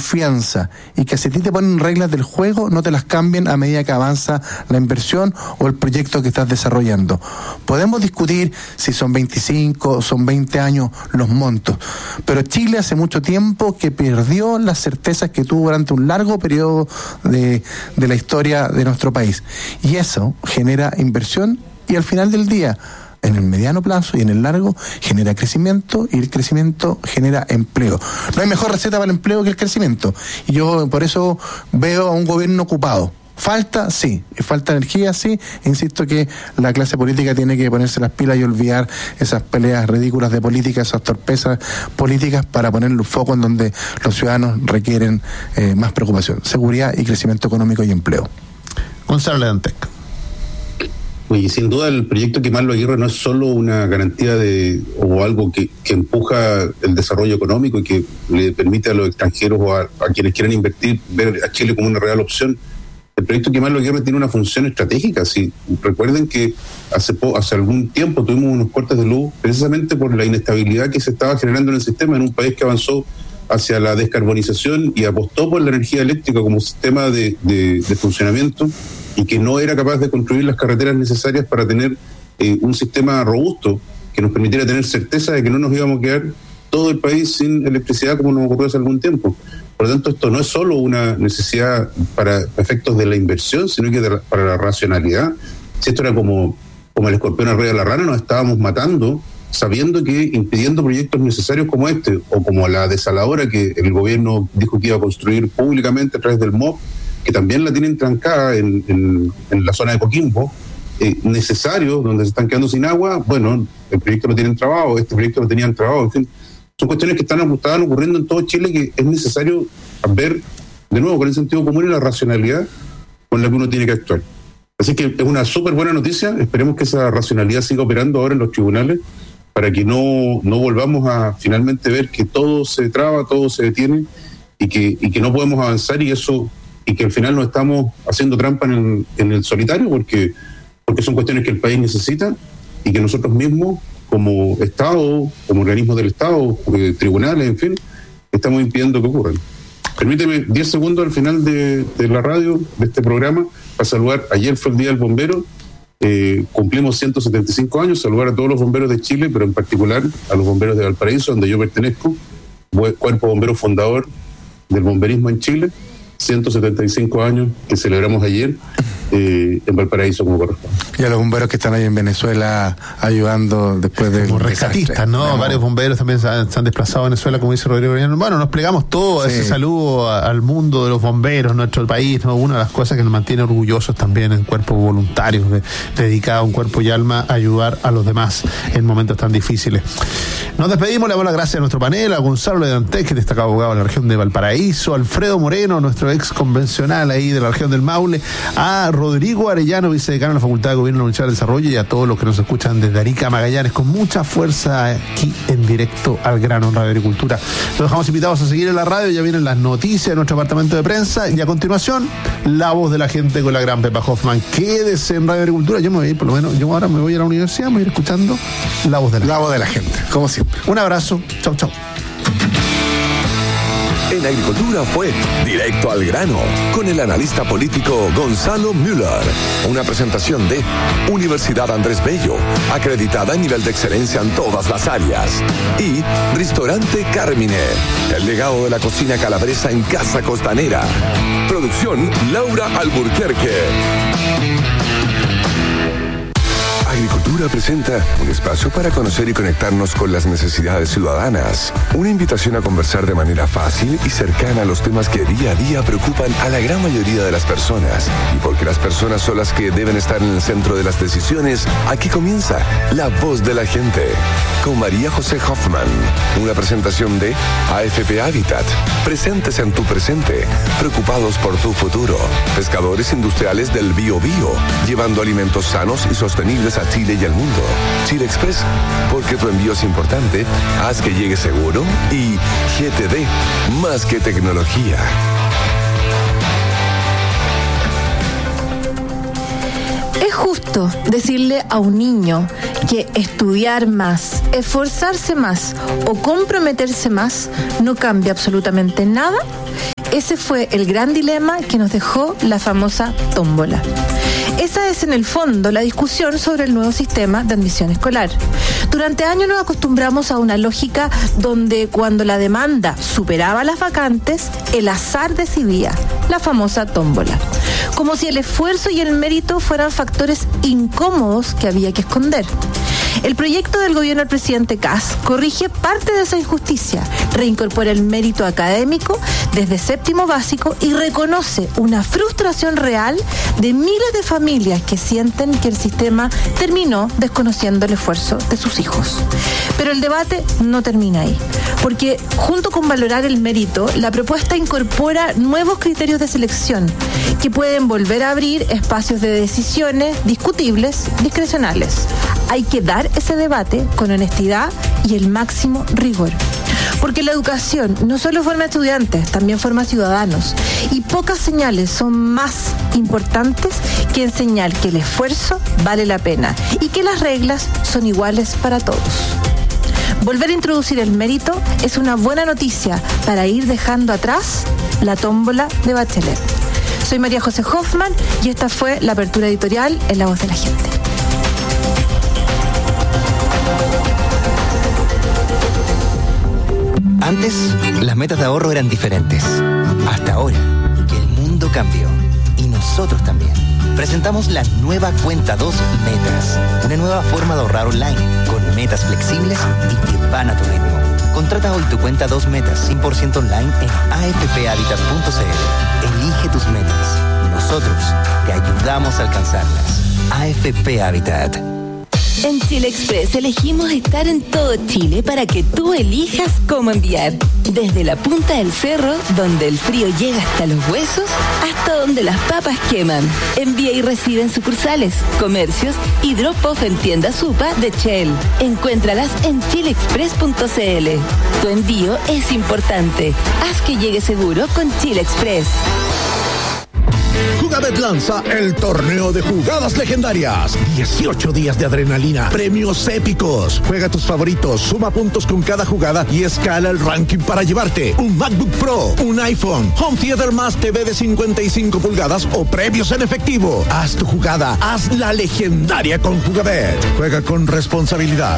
confianza y que si a ti te ponen reglas del juego, no te las cambien a medida que avanza la inversión o el proyecto que estás desarrollando. Podemos discutir si son 25 o son 20 años los montos, pero Chile hace mucho tiempo que perdió las certezas que tuvo durante un largo periodo de la historia de nuestro país. Y eso genera inversión y al final del día, en el mediano plazo y en el largo, genera crecimiento y el crecimiento genera empleo. No hay mejor receta para el empleo que el crecimiento. Y yo por eso veo a un gobierno ocupado. Falta, sí. Falta energía, sí. Insisto que la clase política tiene que ponerse las pilas y olvidar esas peleas ridículas de política, esas torpezas políticas para poner el foco en donde los ciudadanos requieren más preocupación. Seguridad y crecimiento económico y empleo. Gonzalo Ledantec. Oye, sin duda el proyecto Quemarlo Aguirre no es solo una garantía o algo que empuja el desarrollo económico y que le permite a los extranjeros o a quienes quieren invertir ver a Chile como una real opción. El proyecto Quemarlo Aguirre tiene una función estratégica. Sí. Recuerden que hace algún tiempo tuvimos unos cortes de luz precisamente por la inestabilidad que se estaba generando en el sistema, en un país que avanzó hacia la descarbonización y apostó por la energía eléctrica como sistema de funcionamiento, y que no era capaz de construir las carreteras necesarias para tener un sistema robusto que nos permitiera tener certeza de que no nos íbamos a quedar todo el país sin electricidad como nos ocurrió hace algún tiempo. Por lo tanto, esto no es solo una necesidad para efectos de la inversión, sino que para la racionalidad. Si esto era como el escorpión arriba de la rana, nos estábamos matando sabiendo que impidiendo proyectos necesarios como este, o como la desaladora que el gobierno dijo que iba a construir públicamente a través del MOP, que también la tienen trancada en la zona de Coquimbo, necesarios, donde se están quedando sin agua, bueno, el proyecto lo tienen trabado, este proyecto lo tenían trabado, en fin, son cuestiones que estaban ocurriendo en todo Chile, que es necesario ver, de nuevo, con el sentido común y la racionalidad con la que uno tiene que actuar. Así que es una súper buena noticia, esperemos que esa racionalidad siga operando ahora en los tribunales, para que no volvamos a finalmente ver que todo se traba, todo se detiene, y que no podemos avanzar, y que al final no estamos haciendo trampa en el solitario, porque son cuestiones que el país necesita y que nosotros mismos, como Estado, como organismos del Estado, tribunales, en fin, estamos impidiendo que ocurran. Permíteme 10 segundos al final de la radio, de este programa, para saludar. Ayer fue el Día del Bombero, cumplimos 175 años, saludar a todos los bomberos de Chile, pero en particular a los bomberos de Valparaíso, donde yo pertenezco, cuerpo bombero fundador del bomberismo en Chile. 175 años que celebramos ayer en Valparaíso como corresponde. Y a los bomberos que están ahí en Venezuela ayudando después de... Como rescatistas, ¿no? Varios bomberos también se han desplazado a Venezuela, como dice Rodrigo. Bueno, nos plegamos todos ese saludo al mundo de los bomberos, nuestro país, ¿no? Una de las cosas que nos mantiene orgullosos también en cuerpos voluntarios, dedicado a un cuerpo y alma a ayudar a los demás en momentos tan difíciles. Nos despedimos, le damos las gracias a nuestro panel, a Gonzalo Ledantec, destacado abogado de la región de Valparaíso, Alfredo Moreno, nuestro ex convencional ahí de la región del Maule, a Rodrigo Arellano, vicedecano de la Facultad de Gobierno de la Universidad del Desarrollo, y a todos los que nos escuchan desde Arica, Magallanes, con mucha fuerza aquí en directo al grano en Radio Agricultura. Los dejamos invitados a seguir en la radio, ya vienen las noticias de nuestro departamento de prensa, y a continuación, la voz de la gente con la gran Pepa Hoffman. Quédese en Radio Agricultura, yo me voy a ir, por lo menos, yo ahora me voy a la universidad, me voy a ir escuchando la voz de la gente, como siempre. Un abrazo, chau, chau. En Agricultura fue Directo al Grano, con el analista político Gonzalo Müller. Una presentación de Universidad Andrés Bello, acreditada a nivel de excelencia en todas las áreas. Y Ristorante Carmine, el legado de la cocina calabresa en Casa Costanera. Producción Laura Alburquerque. Agricultura presenta un espacio para conocer y conectarnos con las necesidades ciudadanas. Una invitación a conversar de manera fácil y cercana a los temas que día a día preocupan a la gran mayoría de las personas. Y porque las personas son las que deben estar en el centro de las decisiones, aquí comienza La Voz de la Gente, con María José Hoffman. Una presentación de AFP Habitat. Presentes en tu presente, preocupados por tu futuro. Pescadores industriales del Bio Bio, llevando alimentos sanos y sostenibles a Chile y al mundo. Chile Express, porque tu envío es importante, haz que llegue seguro. Y GTD, más que tecnología. Es justo decirle a un niño que estudiar más, esforzarse más o comprometerse más no cambia absolutamente nada Ese fue el gran dilema que nos dejó la famosa tómbola. Esa es en el fondo la discusión sobre el nuevo sistema de admisión escolar. Durante años nos acostumbramos a una lógica donde cuando la demanda superaba las vacantes, el azar decidía, la famosa tómbola. Como si el esfuerzo y el mérito fueran factores incómodos que había que esconder. El proyecto del gobierno del presidente Kast corrige parte de esa injusticia, reincorpora el mérito académico desde séptimo básico y reconoce una frustración real de miles de familias que sienten que el sistema terminó desconociendo el esfuerzo de sus hijos. Pero el debate no termina ahí, porque junto con valorar el mérito, la propuesta incorpora nuevos criterios de selección que pueden volver a abrir espacios de decisiones discutibles, discrecionales. Hay que dar ese debate con honestidad y el máximo rigor. Porque la educación no solo forma estudiantes, también forma ciudadanos. Y pocas señales son más importantes que enseñar que el esfuerzo vale la pena y que las reglas son iguales para todos. Volver a introducir el mérito es una buena noticia para ir dejando atrás la tómbola de Bachelet. Soy María José Hoffman y esta fue la apertura editorial en La Voz de la Gente. Antes, las metas de ahorro eran diferentes. Hasta ahora, que el mundo cambió. Y nosotros también. Presentamos la nueva Cuenta 2 Metas. Una nueva forma de ahorrar online, con metas flexibles y que van a tu ritmo. Contrata hoy tu Cuenta 2 Metas 100% online en afphabitat.cl. Elige tus metas. Nosotros te ayudamos a alcanzarlas. AFP Habitat. En Chile Express elegimos estar en todo Chile para que tú elijas cómo enviar. Desde la punta del cerro, donde el frío llega hasta los huesos, hasta donde las papas queman. Envía y recibe en sucursales, comercios y drop-off en tiendas UPA de Shell. Encuéntralas en chileexpress.cl. Tu envío es importante. Haz que llegue seguro con Chile Express. Jugabet lanza el torneo de jugadas legendarias. 18 días de adrenalina, premios épicos. Juega tus favoritos, suma puntos con cada jugada y escala el ranking para llevarte un MacBook Pro, un iPhone, Home Theater más TV de 55 pulgadas o premios en efectivo. Haz tu jugada, haz la legendaria con Jugabet. Juega con responsabilidad.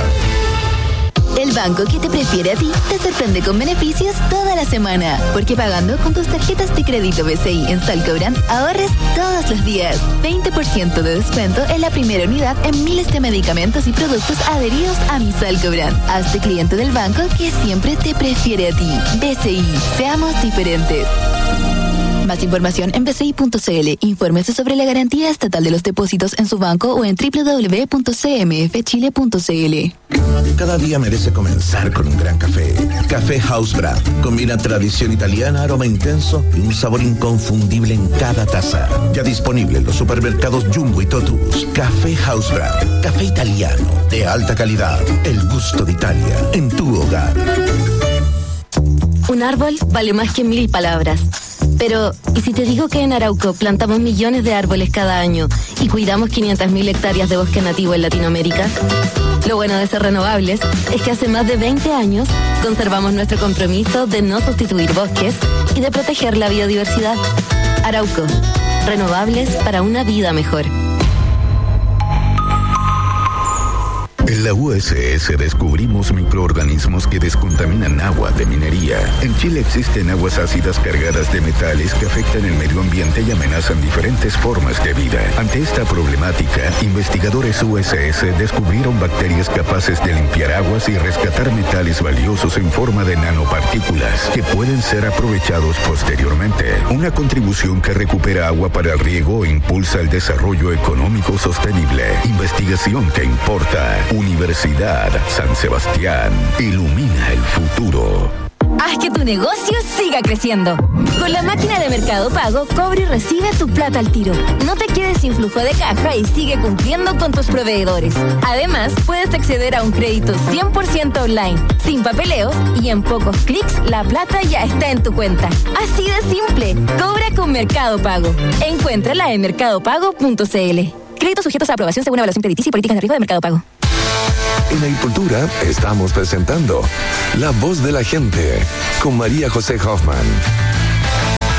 El banco que te prefiere a ti te sorprende con beneficios toda la semana. Porque pagando con tus tarjetas de crédito BCI en Salcobran, ahorres todos los días. 20% de descuento en la primera unidad en miles de medicamentos y productos adheridos a Mi Salcobran. Hazte cliente del banco que siempre te prefiere a ti. BCI, seamos diferentes. Más información en bci.cl. Infórmese sobre la garantía estatal de los depósitos en su banco o en www.cmfchile.cl. Cada día merece comenzar con un gran café. Café House Brand. Combina tradición italiana, aroma intenso y un sabor inconfundible en cada taza. Ya disponible en los supermercados Jumbo y Totus. Café House Brand. Café italiano de alta calidad. El gusto de Italia en tu hogar. Un árbol vale más que 1000 palabras. Pero, ¿y si te digo que en Arauco plantamos millones de árboles cada año y cuidamos 500.000 hectáreas de bosque nativo en Latinoamérica? Lo bueno de ser renovables es que hace más de 20 años conservamos nuestro compromiso de no sustituir bosques y de proteger la biodiversidad. Arauco, renovables para una vida mejor. En la USS descubrimos microorganismos que descontaminan agua de minería. En Chile existen aguas ácidas cargadas de metales que afectan el medio ambiente y amenazan diferentes formas de vida. Ante esta problemática, investigadores USS descubrieron bacterias capaces de limpiar aguas y rescatar metales valiosos en forma de nanopartículas que pueden ser aprovechados posteriormente. Una contribución que recupera agua para el riego e impulsa el desarrollo económico sostenible. Investigación que importa. Universidad San Sebastián. Ilumina el futuro. Haz que tu negocio siga creciendo. Con la máquina de Mercado Pago, cobra y recibe tu plata al tiro. No te quedes sin flujo de caja y sigue cumpliendo con tus proveedores. Además, puedes acceder a un crédito 100% online, sin papeleos y en pocos clics la plata ya está en tu cuenta. Así de simple. Cobra con Mercado Pago. Encuéntrala en mercadopago.cl. Créditos sujetos a aprobación según evaluación crediticia y políticas de riesgo de Mercado Pago. En Agricultura estamos presentando La Voz de la Gente con María José Hoffman.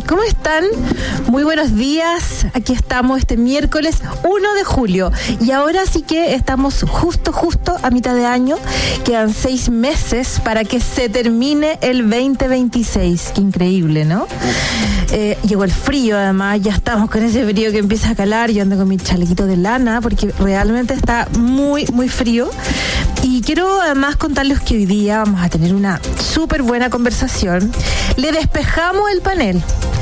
¿Cómo están? Muy buenos días. Aquí estamos este miércoles 1 de julio. Y ahora sí que estamos justo a mitad de año. Quedan 6 meses para que se termine el 2026. Qué increíble, ¿no? Llegó el frío, además. Ya estamos con ese frío que empieza a calar. Yo ando con mi chalequito de lana porque realmente está muy muy frío. Y quiero además contarles que hoy día vamos a tener una súper buena conversación. Le despejamos el panel,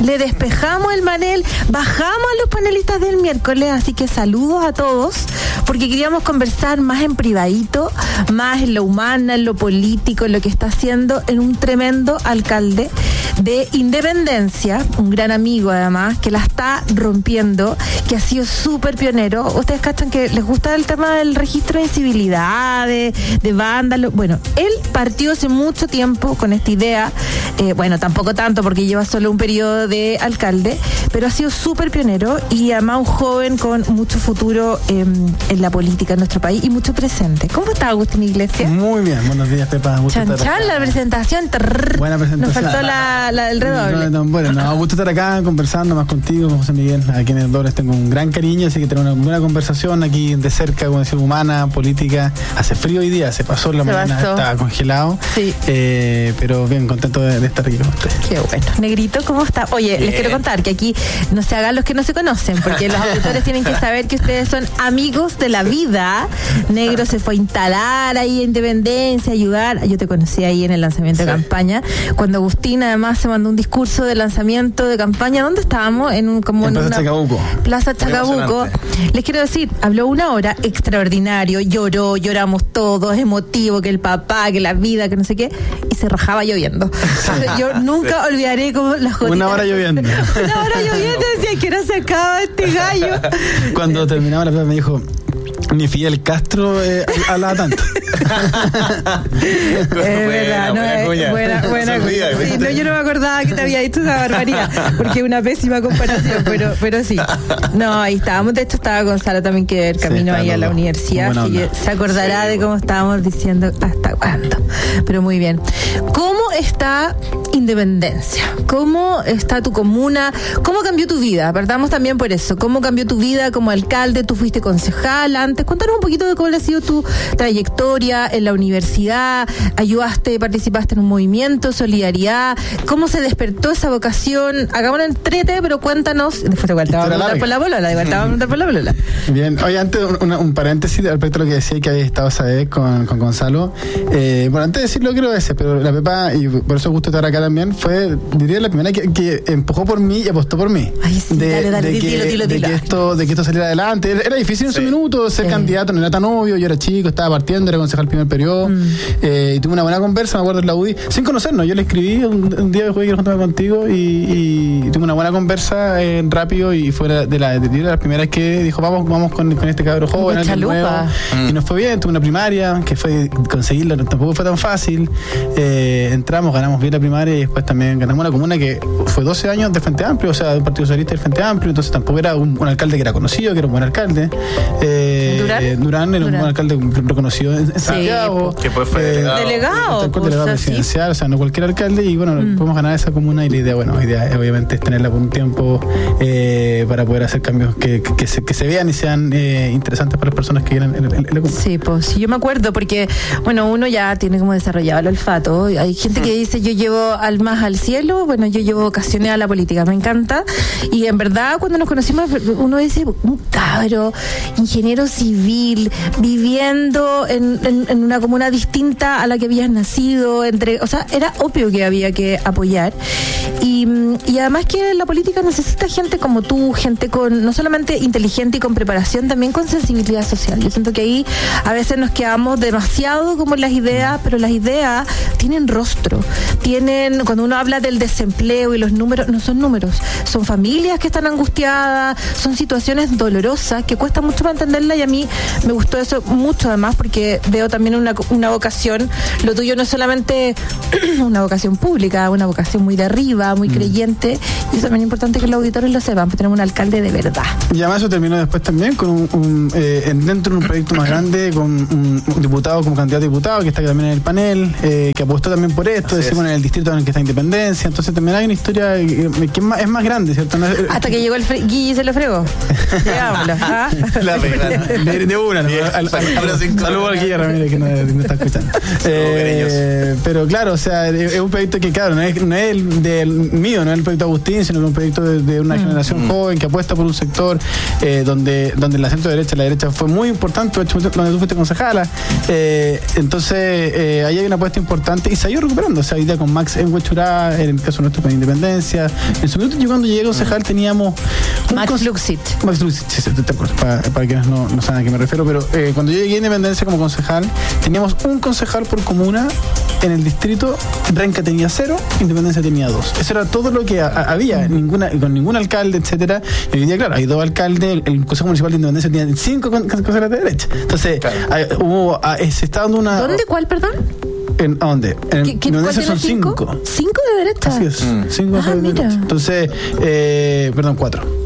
bajamos a los panelistas del miércoles, así que saludos a todos, porque queríamos conversar más en privadito, más en lo humano, en lo político, en lo que está haciendo en un tremendo alcalde de Independencia, un gran amigo además, que la está rompiendo, que ha sido súper pionero. Ustedes cachan que les gusta el tema del registro de incivilidades, de vándalos. Bueno, él partió hace mucho tiempo con esta idea, bueno, tampoco tanto porque lleva solo un periodo de alcalde, pero ha sido súper pionero y además un joven con mucho futuro en la política en nuestro país y mucho presente. ¿Cómo está Agustín Iglesias? Muy bien, buenos días, Pepa. Chan, la presentación. Buena presentación. Nos faltó la del redoble. Bueno, gusto estar acá conversando más contigo, con José Miguel. Aquí en el doble tengo un gran cariño, así que tenemos una buena conversación aquí de cerca, como decir, humana, política. Hace frío hoy día, se pasó la mañana, estaba congelado. Sí. Pero bien, contento de estar aquí con ustedes. Qué bueno. Negrito, ¿cómo está? Oye, les quiero contar que aquí no se hagan los que no se conocen, porque los auditores tienen que saber que ustedes son amigos de la vida. Negro se fue a instalar ahí en Independencia, ayudar. Yo te conocí ahí en el lanzamiento de campaña, cuando Agustín además se mandó un discurso de lanzamiento de campaña. ¿Dónde estábamos? En Plaza Chacabuco. Plaza Chacabuco. Les quiero decir, habló 1 hora, extraordinario, lloramos todos, emotivo, que el papá, que la vida, que no sé qué, y se rajaba lloviendo. Yo nunca olvidaré como las gotitas. 1 hora lloviendo. 1 hora lloviendo, decía que no se acaba este gallo. Cuando terminaba la prueba me dijo, ni Fidel Castro hablaba tanto. Es verdad, buena. Sí, no, yo no me acordaba que te había dicho esa barbaridad, porque es una pésima comparación, pero sí. No, ahí estábamos, de hecho estaba Gonzalo también, que el camino ahí a la universidad, así que se acordará de cómo estábamos diciendo hasta cuándo. Pero muy bien. ¿Cómo está Independencia? ¿Cómo está tu comuna? ¿Cómo cambió tu vida? Partamos también por eso. ¿Cómo cambió tu vida como alcalde? Tú fuiste concejal antes. Cuéntanos un poquito de cómo ha sido tu trayectoria en la universidad. ¿Ayudaste, participaste en un movimiento, solidaridad? ¿Cómo se despertó esa vocación? Hagámoslo en trete, pero cuéntanos. Después te vamos a preguntar por la bolola. Bien, oye, antes un paréntesis respecto a lo que decía que había estado esa vez con Gonzalo. Bueno, antes de decirlo quiero decir, pero la Pepa, y por eso gusto estar acá también, fue, diría, la primera que empujó por mí y apostó por mí. Ay, sí, dale, dilo. De que esto saliera adelante. Era difícil en su minuto ser candidato, no era tan obvio, yo era chico, estaba partiendo, era concejal el primer periodo, y tuve una buena conversa, me acuerdo en la UDI, sin conocernos. Yo le escribí un día después de que juntarme contigo y tuve una buena conversa rápido, y fue de las primeras que dijo, vamos con este cabro joven, alguien nuevo, y nos fue bien. Tuve una primaria que fue conseguirla, tampoco fue tan fácil. Entramos, ganamos bien la primaria y después también ganamos una comuna que fue 12 años de Frente Amplio, o sea, del Partido Socialista del Frente Amplio, entonces tampoco era un alcalde que era conocido, que era un buen alcalde. Durán era un buen alcalde reconocido en Santiago. Que fue delegado presidencial, o sea, no cualquier alcalde, y bueno, podemos ganar esa comuna, y la idea obviamente es tenerla por un tiempo para poder hacer cambios que se vean y sean interesantes para las personas que vienen en la comuna. Sí, pues sí, yo me acuerdo, porque bueno, uno ya tiene como desarrollado el olfato. Hay gente que dice, yo llevo almas al cielo. Bueno, yo llevo vocaciones a la política, me encanta. Y en verdad, cuando nos conocimos, uno dice, un cabro, ingeniero civil, viviendo en una comuna distinta a la que habías nacido, o sea, era obvio que había que apoyar. Y además que la política necesita gente como tú, gente con no solamente inteligente y con preparación, también con sensibilidad social. Yo siento que ahí a veces nos quedamos demasiado como en las ideas, pero las ideas tienen rostro, cuando uno habla del desempleo y los números, no son números, son familias que están angustiadas, son situaciones dolorosas que cuesta mucho para entenderla, y a mí me gustó eso mucho, además porque veo también una vocación. Lo tuyo no es solamente una vocación pública, una vocación muy de arriba, muy creyente, y eso también es importante que los auditores lo sepan, porque tenemos un alcalde de verdad. Y además eso terminó después también con dentro de un proyecto más grande, con un diputado como candidato a diputado, que está también en el panel, que apostó también por esto, decimos en el distrito en el conquista de independencia. Entonces también hay una historia que es más grande, ¿cierto? No es, hasta que llegó el Guille y se lo fregó. Llegámoslo. ¿Ah? La pega. De una, ¿no? Saludos al Guille Ramírez que no está escuchando. Pero claro, o sea, es un proyecto que, claro, no es el del mío, no es el proyecto Agustín, sino que es un proyecto de una generación joven que apuesta por un sector donde la centro-derecha, la derecha fue muy importante, donde tú fuiste concejala. Entonces, ahí hay una apuesta importante y se ha ido recuperando. O sea, hoy día con Max en Huechurá, en el caso nuestro con Independencia. En su minuto, yo cuando llegué a concejal teníamos Max Luxit, sí, te acuerdo, para quienes no saben a qué me refiero, pero cuando yo llegué a Independencia como concejal, teníamos un concejal por comuna en el distrito. Renca tenía 0, Independencia tenía 2. Eso era todo lo que había, con ningún alcalde, etcétera. Y hoy día, claro, hay 2 alcaldes, el Consejo Municipal de Independencia tiene 5 concejales de derecha. Entonces, claro, se está dando una... ¿Dónde? ¿Cuál, perdón? ¿A dónde? En Independencia son 5. 5 de derecha. Así es, 5 de derecha. Entonces, perdón, 4.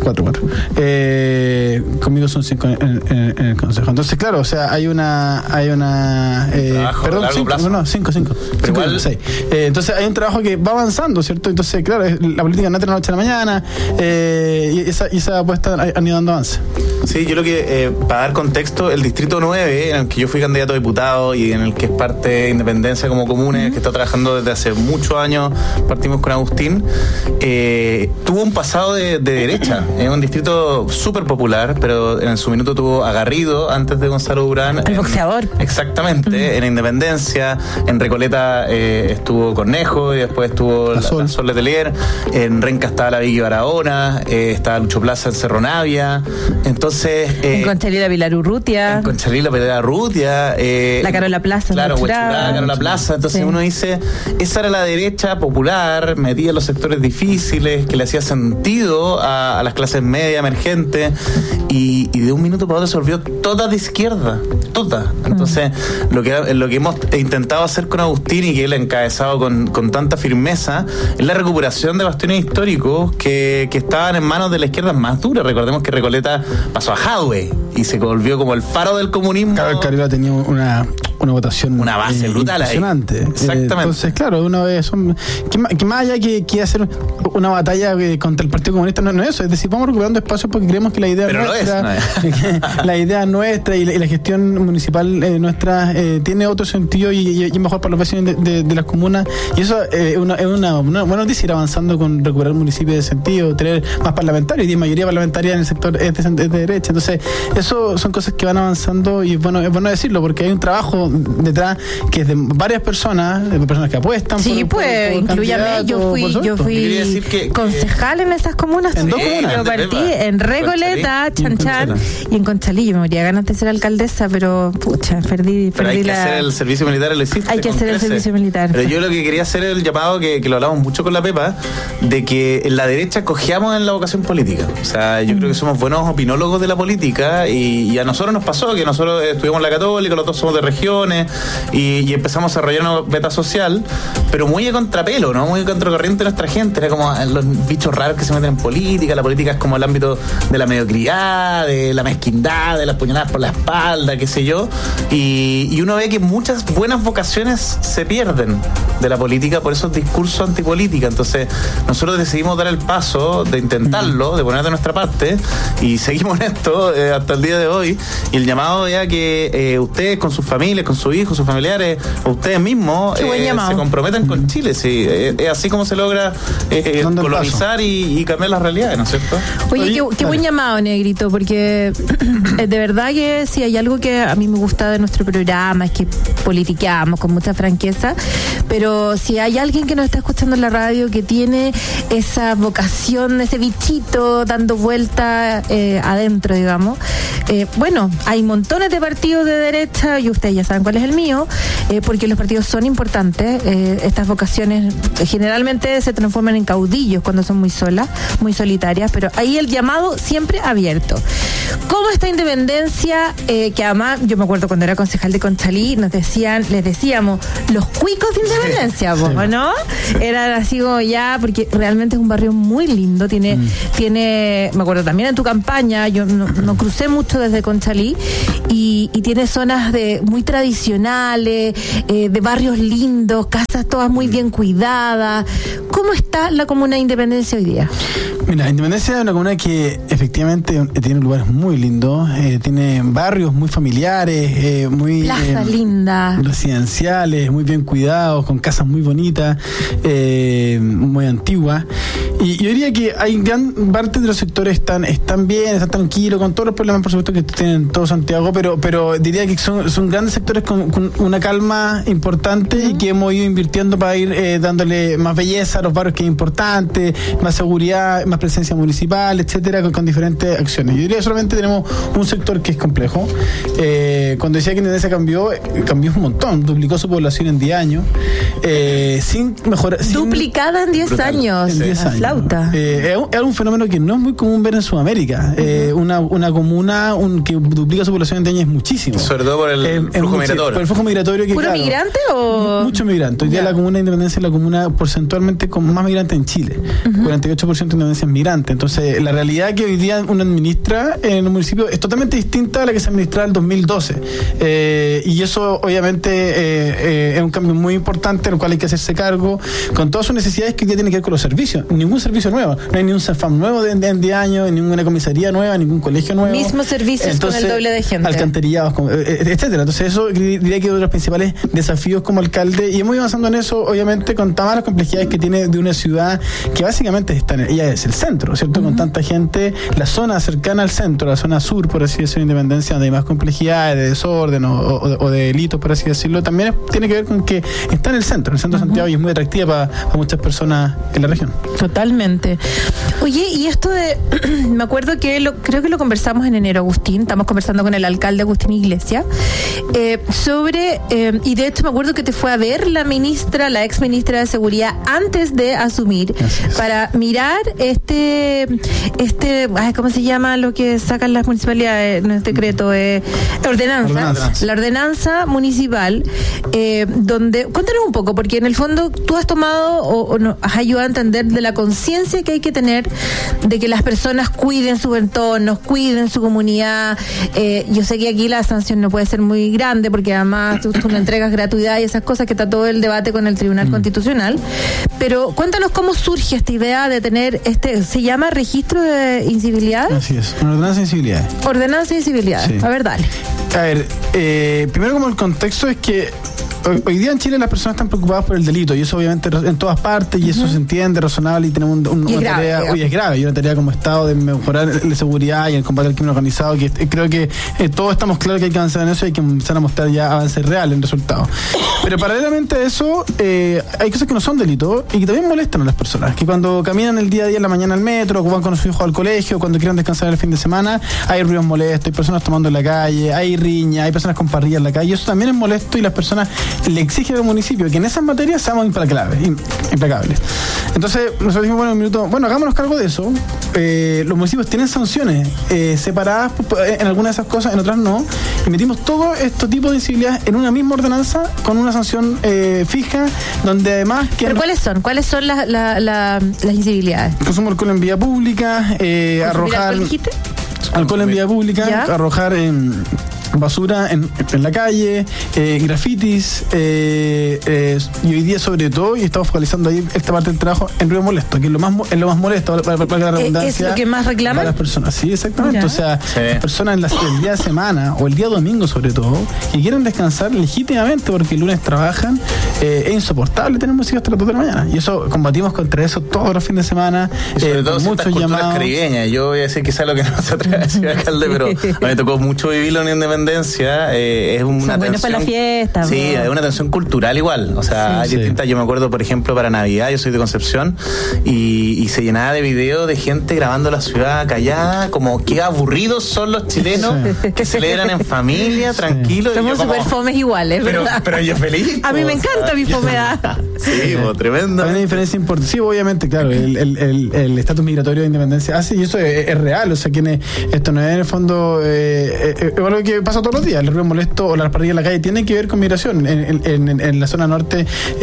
Conmigo son 5 en el consejo. Entonces, claro, o sea, hay una perdón, 5. Pero igual 6. Entonces hay un trabajo que va avanzando, ¿cierto? Entonces, claro, la política no es de la noche a la mañana, y esa apuesta han ido dando avance. Sí, yo lo que, para dar contexto, el distrito 9, en el que yo fui candidato a diputado y en el que es parte de Independencia como comuna, que está trabajando desde hace muchos años, partimos con Agustín, tuvo un pasado de derecha. Es un distrito súper popular, pero en su minuto tuvo a Garrido antes de Gonzalo Durán. El boxeador. Exactamente, en Independencia. En Recoleta estuvo Cornejo y después estuvo la Sol Letelier. En Renca estaba la Vicky Barahona, estaba Lucho Plaza en Cerro Navia. Entonces, en Conchalí la Pilar Urrutia. La Carola Plaza. Claro, Huechurá, Carola Plaza. Entonces uno dice, esa era la derecha popular, metía en los sectores difíciles, que le hacía sentido a las clases media emergentes, y de un minuto para otro se volvió toda de izquierda, toda. Entonces, lo que hemos intentado hacer con Agustín, y que él ha encabezado con tanta firmeza, es la recuperación de bastiones históricos que estaban en manos de la izquierda más dura. Recordemos que Recoleta pasó a Jadwe y se volvió como el faro del comunismo. Claro, Carola tenía una votación, una base brutal impresionante. Exactamente. Entonces, claro, uno ve que más allá que hacer una batalla contra el Partido Comunista, no es eso. Es decir, vamos recuperando espacios porque creemos que la idea la idea nuestra y la gestión municipal nuestra tiene otro sentido y es mejor para los vecinos de las comunas. Y eso es una buena noticia, ir avanzando con recuperar municipios de sentido, tener más parlamentarios, y mayoría parlamentaria en el sector de derecha. Entonces, eso son cosas que van avanzando, y es bueno decirlo porque hay un trabajo detrás que es de varias personas que apuestan. Sí, pues, incluyame, yo fui concejal en esas comunas. En 2 comunas. Yo partí en Recoleta, Chanchan y en Conchalí. Yo me moría ganas de ser alcaldesa, pero pucha, perdí hay que hacer el servicio militar, lo hiciste. Hay que hacer el servicio militar. Pero yo lo que quería hacer el llamado, que lo hablamos mucho con la Pepa, de que en la derecha cojeamos en la vocación política. O sea, yo creo que somos buenos opinólogos de la política, y a nosotros nos pasó que nosotros estuvimos en la Católica, los dos somos de regiones, y empezamos a desarrollar una beta social, pero muy a contrapelo, ¿no? Muy a contracorriente de nuestra gente. Era como los bichos raros que se meten en política. La política es como el ámbito de la mediocridad, de la mezquindad, de las puñaladas por la espalda, qué sé yo, y uno ve que muchas buenas vocaciones se pierden de la política por esos discursos antipolítica. Entonces nosotros decidimos dar el paso de intentarlo, de poner de nuestra parte, y seguimos en esto hasta el día de hoy. Y el llamado ya que ustedes con sus familias, con sus hijos, sus familiares, o ustedes mismos se comprometan con Chile. Sí, es así como se logra colonizar y cambiar las realidades, ¿no es cierto? Oye, qué buen llamado, Negrito, porque de verdad que si hay algo que a mí me gusta de nuestro programa es que politiqueamos con mucha franqueza, pero si hay alguien que nos está escuchando en la radio que tiene esa vocación, ese bichito dando vuelta adentro, digamos, bueno, hay montones de partidos de derecha, y ustedes ya saben cuál es el mío, porque los partidos son importantes. Estas vocaciones generalmente se transforman en caudillos cuando son muy solas, muy solitarias, pero ahí el llamado siempre abierto. ¿Cómo está Independencia? Que además, yo me acuerdo cuando era concejal de Conchalí, les decíamos los cuicos de Independencia, ¿no? Eran así como ya, porque realmente es un barrio muy lindo, tiene, me acuerdo también en tu campaña, yo no crucé mucho desde Conchalí, y tiene zonas muy tradicionales, de barrios lindos, casas todas todas muy bien cuidadas. ¿Cómo está la comuna de Independencia hoy día? Mira, Independencia es una comuna que efectivamente tiene lugares muy lindos, tiene barrios muy familiares, muy Plaza linda, residenciales, muy bien cuidados, con casas muy bonitas, muy antiguas. Y yo diría que hay gran parte de los sectores están bien, están tranquilos, con todos los problemas, por supuesto, que tienen todo Santiago, pero diría que son grandes sectores con una calma importante y que hemos ido invirtiendo para ir dándole más belleza a los barrios, que es importante, más seguridad, más presencia municipal, etcétera, con diferentes acciones. Yo diría que solamente tenemos un sector que es complejo. Cuando decía que Independencia cambió un montón, duplicó su población en 10 años, sin mejorar. Duplicada en 10 años. En 10 años. Flauta. Es un fenómeno que no es muy común ver en Sudamérica. Una comuna que duplica su población en 10 años es muchísimo. Sobre todo por el flujo migratorio. Por el flujo migratorio que, ¿Puro migrante o...? Muchos migrantes. Hoy día la comuna de Independencia es la comuna porcentualmente con más migrantes en Chile. 48% de Independencia es migrante. Entonces, la realidad que hoy día uno administra en un municipio es totalmente distinta a la que se administraba en el 2012. Y eso, obviamente, es un cambio muy importante, el cual hay que hacerse cargo, con todas sus necesidades que hoy día tienen que ver con los servicios. Ningún servicio nuevo. No hay ni un CEFAM nuevo de 10 años, ninguna comisaría nueva, ningún colegio nuevo. Mismos servicios. Entonces, con el doble de gente. Alcantarillados, etcétera. Entonces, eso diría que es uno de los principales desafíos como alcalde. Y hemos ido avanzando en eso, obviamente, con todas las complejidades que tiene de una ciudad que básicamente ella es el centro, ¿cierto? Con tanta gente, la zona cercana al centro, la zona sur, por así decirlo, Independencia, donde hay más complejidades de desorden o de delitos, por así decirlo, también tiene que ver con que está en el centro de Santiago, y es muy atractiva para muchas personas en la región. Totalmente. Oye, y esto de, me acuerdo que creo que lo conversamos en enero, Agustín, estamos conversando con el alcalde Agustín Iglesias, sobre, y de hecho me acuerdo que te fue a ver la ex ministra de Seguridad antes de asumir, para mirar ¿cómo se llama lo que sacan las municipalidades? No es decreto, ordenanza. La ordenanza municipal, donde, cuéntanos un poco, porque en el fondo tú has tomado o nos has ayudado a entender de la conciencia que hay que tener de que las personas cuiden sus entornos, cuiden su comunidad. Yo sé que aquí la sanción no puede ser muy grande, porque además tú no entregas gratuidad y esas cosas, que está todo el debate con el Tribunal Constitucional, pero cuéntanos cómo surge esta idea de tener ¿se llama registro de incivilidades? Así es, una ordenanza de incivilidades. Ordenanza de incivilidades, sí. A ver, dale. A ver, primero, como el contexto es que hoy día en Chile las personas están preocupadas por el delito, y eso obviamente en todas partes, y eso se entiende, razonable, y tenemos una tarea, hoy es grave, y una tarea como Estado de mejorar la seguridad y el combate al crimen organizado, que creo que todos estamos claros que hay que avanzar en eso, y hay que empezar a mostrar ya avances reales en resultados. Pero paralelamente a eso, hay cosas que no son delitos y que también molestan a las personas, que cuando caminan el día a día en la mañana al metro, o van con sus hijos al colegio, cuando quieran descansar el fin de semana, hay ruidos molestos, hay personas tomando en la calle, hay riña, hay personas con parrillas en la calle, y eso también es molesto, y las personas le exige al municipio que en esas materias seamos implacables. Entonces, nosotros dijimos, hagámonos cargo de eso. Los municipios tienen sanciones separadas en algunas de esas cosas, en otras no, y metimos todo este tipo de incivilidades en una misma ordenanza con una sanción fija, donde además... ¿Pero cuáles son? ¿Cuáles son las incivilidades? Consumo de alcohol en vía pública, arrojar... Alcohol en vía pública, ¿ya? Arrojar basura en la calle, grafitis, y hoy día sobre todo, y estamos focalizando ahí esta parte del trabajo en ruido molesto, que es lo más molesto para la redundancia. ¿Es lo que más reclaman? Las personas, sí, exactamente. ¿Ya? O sea, las personas el día de semana o el día domingo sobre todo, que quieren descansar legítimamente porque el lunes trabajan, es insoportable tener música hasta las 2 de la mañana, y eso combatimos contra eso todos los fines de semana, y sobre todo muchos llamados caribeñas. Yo voy a decir quizás lo que no se atreve a decir alcalde, pero a mí me tocó mucho vivirlo en Independencia. Es una tensión para la fiesta. Sí, es una tensión cultural igual. O sea, hay distintas. Yo me acuerdo, por ejemplo, para Navidad, yo soy de Concepción, y se llenaba de videos de gente grabando la ciudad callada, como qué aburridos son los chilenos que celebran en familia, tranquilos. Somos súper fomes iguales, ¿verdad? Pero yo feliz. A mí me encanta mi fomedad. Sí, tremendo. Hay una diferencia importante. Sí, obviamente, claro, el estatus migratorio de Independencia hace, y eso es real. O sea, esto no es en el fondo, es algo que pasa todos los días. El ruido molesto o la parrilla en la calle tienen que ver con migración. En la zona norte,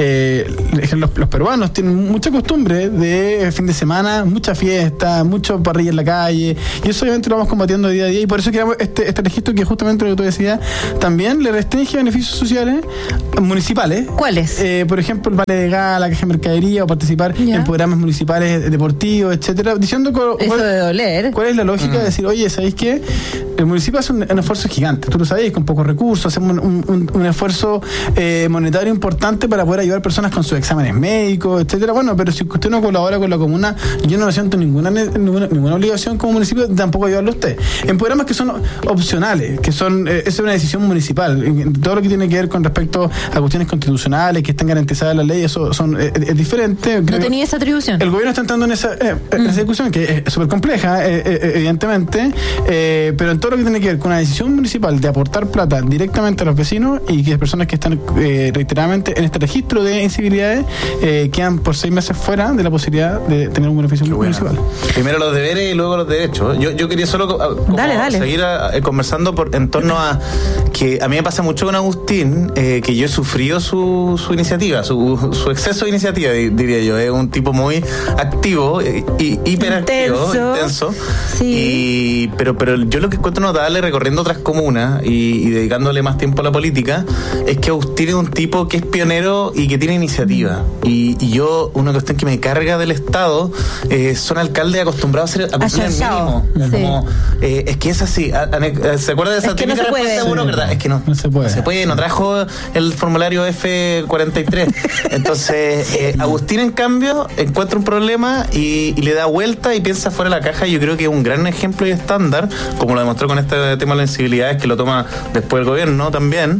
los peruanos tienen mucha costumbre de fin de semana, mucha fiesta, mucho parrilla en la calle, y eso obviamente lo vamos combatiendo día a día, y por eso creamos este registro que justamente lo que tú decías, también le restringe beneficios sociales municipales. ¿Cuáles? Por ejemplo, el vale de gas, la caja de mercadería, o participar en programas municipales deportivos, etcétera, diciendo eso de doler. ¿Cuál es la lógica de decir, oye, ¿sabéis qué? El municipio hace un esfuerzo gigante, tú lo sabéis, con pocos recursos, hacemos un esfuerzo monetario importante para poder ayudar a personas con sus exámenes médicos, etcétera. Bueno, pero si usted no colabora con la comuna, yo no siento ninguna obligación como municipio, tampoco ayudarlo a usted. En programas que son opcionales, que son es una decisión municipal, todo lo que tiene que ver con respecto a cuestiones constitucionales que están garantizadas en la ley, eso es diferente. No tenía esa atribución. El gobierno está entrando en esa discusión que es súper compleja, evidentemente, pero en todo lo que tiene que ver con una decisión municipal de aportar plata directamente a los vecinos, y que las personas que están reiteradamente en este registro de incivilidades quedan por 6 meses fuera de la posibilidad de tener un beneficio municipal. Primero los deberes y luego los derechos. Yo quería solo seguir conversando en torno a que a mí me pasa mucho con Agustín, que yo he sufrido su iniciativa, su exceso de iniciativa, diría yo. Es un tipo muy activo y hiperactivo, intenso. Sí. Pero yo lo que encuentro notable recorriendo otras comunas y dedicándole más tiempo a la política es que Agustín es un tipo que es pionero y que tiene iniciativa. Y yo, una cuestión que me carga del Estado, son alcaldes acostumbrados a cumplir el mínimo. Sí. Como, es que es así. ¿Se acuerda de esa típica respuesta de burócrata? Es que no se puede. No trajo el formulario F43. Entonces, Agustín, en cambio, encuentra un problema y le da vuelta y piensa fuera de la caja. Yo creo que es un gran ejemplo y estándar, como lo demostró con este tema de las sensibilidades, que lo toma después el gobierno también.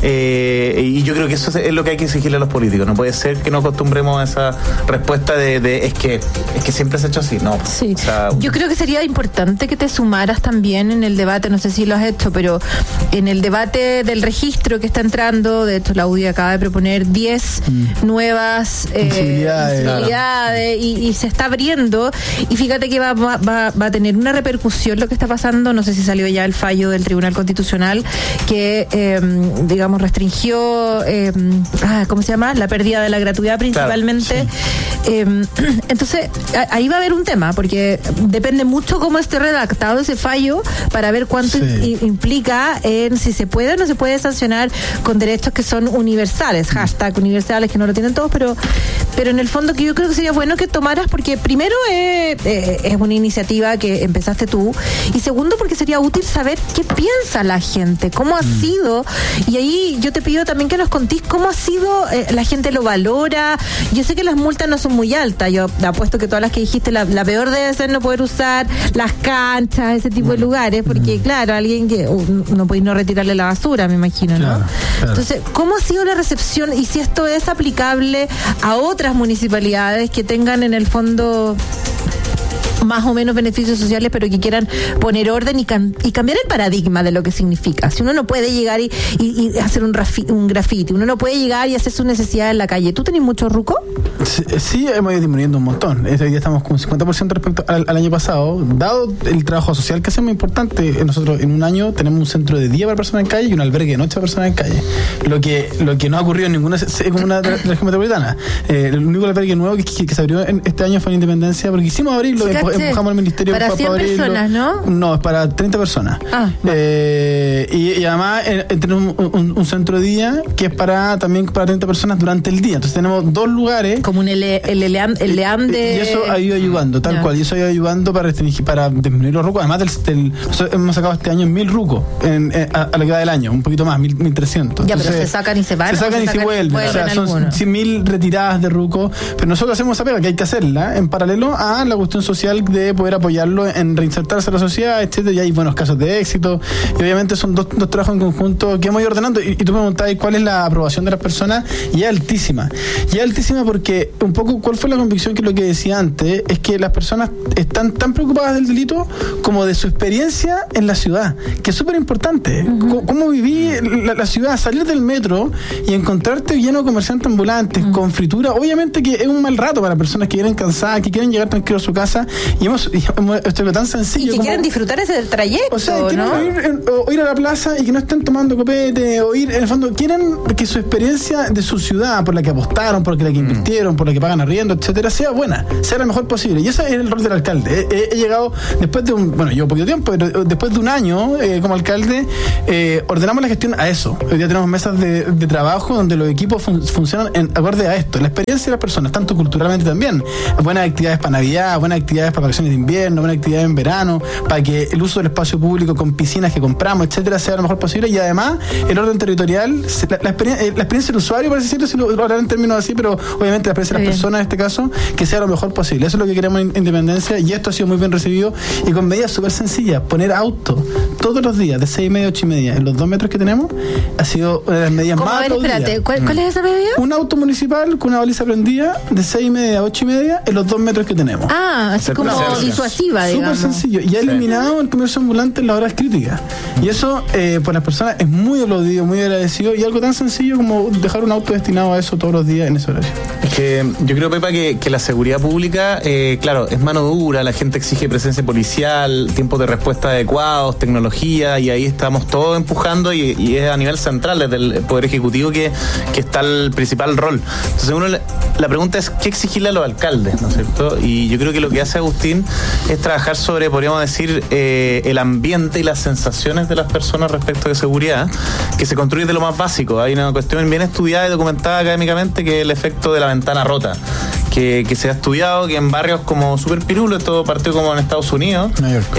Y yo creo que eso es lo que hay que exigirle a los políticos. No puede ser que nos acostumbremos a esa respuesta de es que siempre se ha hecho así. No. Sí. O sea, yo creo que sería importante que te sumaras también en el debate, no sé si lo has hecho, pero en el debate del registro que está entrando, de hecho la UDI acaba de proponer 10 nuevas sensibilidades y se está abriendo, y fíjate que va a tener una repercusión lo que está pasando. No sé si salió ya el fallo del Tribunal Constitucional que digamos restringió ¿cómo se llama? La pérdida de la gratuidad principalmente. Claro, sí. Entonces ahí va a haber un tema, porque depende mucho cómo esté redactado ese fallo para ver cuánto implica en si se puede o no se puede sancionar con derechos que son universales, #universales, que no lo tienen todos, pero en el fondo que yo creo que sería bueno que tomaras, porque primero es una iniciativa que empezaste tú, y segundo porque sería útil saber qué piensa la gente, cómo ha sido, y ahí yo te pido también que nos contís cómo ha sido, la gente lo valora. Yo sé que las multas no son muy altas, yo apuesto que todas las que dijiste, la peor debe ser no poder usar las canchas, ese tipo de lugares, porque claro, alguien que no podéis no retirarle la basura, me imagino, ¿no? Claro. Entonces, ¿cómo ha sido la recepción y si esto es aplicable a otras municipalidades que tengan en el fondo más o menos beneficios sociales, pero que quieran poner orden y cambiar el paradigma de lo que significa? Si uno no puede llegar y hacer un graffiti, uno no puede llegar y hacer sus necesidades en la calle. ¿Tú tenés mucho ruco? Sí, hemos ido disminuyendo un montón. Este día estamos con 50% respecto al año pasado. Dado el trabajo social que hacemos importante, nosotros en un año tenemos un centro de día para personas en calle y un albergue de noche para personas en calle. Lo que no ha ocurrido en ninguna comuna de la región metropolitana. El único albergue nuevo que se abrió este año fue en Independencia, porque quisimos abrirlo, empujamos al ministerio para 100 personas, ¿no? No, es para 30 personas. Y además tenemos un centro de día que es también para 30 personas durante el día. Entonces tenemos 2 lugares. Como el LEAM de... Y eso ha ido ayudando, tal cual. Y eso ha ido ayudando para disminuir los rucos. Además, nosotros hemos sacado este año 1.000 rucos a lo que va del año, un poquito más, 1.300. Ya, entonces, pero se sacan y se van. Se sacan y se vuelven. O sea, son 100.000 retiradas de rucos. Pero nosotros hacemos esa pega, que hay que hacerla en paralelo a la cuestión social de poder apoyarlo en reinsertarse a la sociedad, etcétera. Y hay buenos casos de éxito. Y obviamente son dos trabajos en conjunto que hemos ido ordenando. Y tú me preguntabas cuál es la aprobación de las personas, y es altísima. Y es altísima porque un poco cuál fue la convicción, que lo que decía antes es que las personas están tan preocupadas del delito como de su experiencia en la ciudad, que es súper importante. Cómo viví la ciudad, salir del metro y encontrarte lleno de comerciantes ambulantes con fritura. Obviamente que es un mal rato para personas que vienen cansadas, que quieren llegar tranquilos a su casa, Y hemos esto es tan sencillo. Y que quieren disfrutar ese trayecto, o sea, ¿no? Ir a la plaza y que no estén tomando copete, o ir, en el fondo, quieren que su experiencia de su ciudad, por la que apostaron, por la que invirtieron, por la que pagan arriendo, etcétera, sea buena, sea la mejor posible. Y ese es el rol del alcalde. He llegado, después de llevo poquito tiempo, pero después de un año como alcalde, ordenamos la gestión a eso. Hoy día tenemos mesas de trabajo donde los equipos funcionan acorde a esto. La experiencia de las personas, tanto culturalmente también. Buenas actividades para Navidad, buenas actividades para vacaciones de invierno, buenas actividades en verano, para que el uso del espacio público con piscinas que compramos, etcétera, sea lo mejor posible. Y además, el orden territorial, la experiencia del usuario, por decirlo, si lo hablar en términos así, pero obviamente la experiencia de las personas en este caso, que sea lo mejor posible. Eso es lo que queremos en Independencia, y esto ha sido muy bien recibido y con medidas súper sencillas. Poner auto todos los días de 6:30 a 8:30 en los 2 metros que tenemos ha sido una de las medidas más aplaudidas. Espérate, ¿cuál es esa medida? Un auto municipal con una baliza prendida de 6:30 a 8:30 en los 2 metros que tenemos. Así como disuasiva, digamos. Súper sencillo. Y ha eliminado el comercio ambulante en las horas críticas. Y eso, por las personas, es muy aplaudido, muy agradecido, y algo tan sencillo como dejar un auto destinado a eso todos los días en ese horario. Es que yo creo, Pepa, que la seguridad pública, claro, es mano dura, la gente exige presencia policial, tiempos de respuesta adecuados, tecnología, y ahí estamos todos empujando, y es a nivel central, desde el Poder Ejecutivo, que está el principal rol. Entonces la pregunta es, ¿qué exigirle a los alcaldes? ¿No es cierto? Y yo creo que lo que hace Agustín es trabajar sobre, podríamos decir, el ambiente y las sensaciones de las personas respecto de seguridad, que se construye de lo más básico. Hay una cuestión bien estudiada y documentada académicamente, que es el efecto de la ventana rota, que se ha estudiado que en barrios como Super Pirulo, esto partió como en Estados Unidos,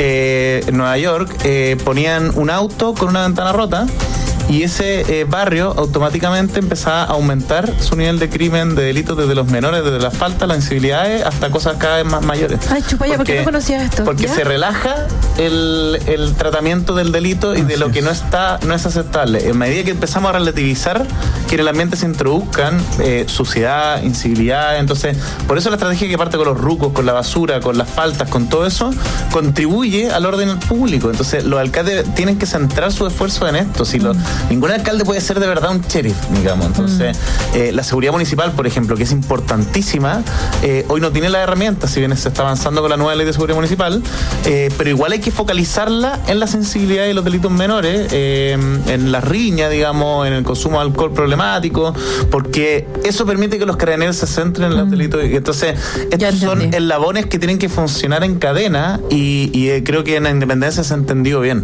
en Nueva York, ponían un auto con una ventana rota, y ese barrio automáticamente empezaba a aumentar su nivel de crimen, de delitos, desde los menores, desde las faltas, las incivilidades, hasta cosas cada vez más mayores. Ay, chupaya, ¿por qué no conocías esto? Porque ¿ya? se relaja el tratamiento del delito y de lo que no es aceptable. En medida que empezamos a relativizar que en el ambiente se introduzcan suciedad, incivilidad, entonces, por eso la estrategia que parte con los rucos, con la basura, con las faltas, con todo eso, contribuye al orden público. Entonces, los alcaldes tienen que centrar su esfuerzo en esto. Si ningún alcalde puede ser de verdad un sheriff, digamos. Entonces, la seguridad municipal, por ejemplo, que es importantísima, hoy no tiene las herramientas, si bien se está avanzando con la nueva ley de seguridad municipal, pero igual hay que focalizarla en la sensibilidad de los delitos menores, en la riña, digamos, en el consumo de alcohol problemático, porque eso permite que los carabineros se centren en los delitos. Y entonces, estos son eslabones que tienen que funcionar en cadena, y creo que en la Independencia se ha entendido bien.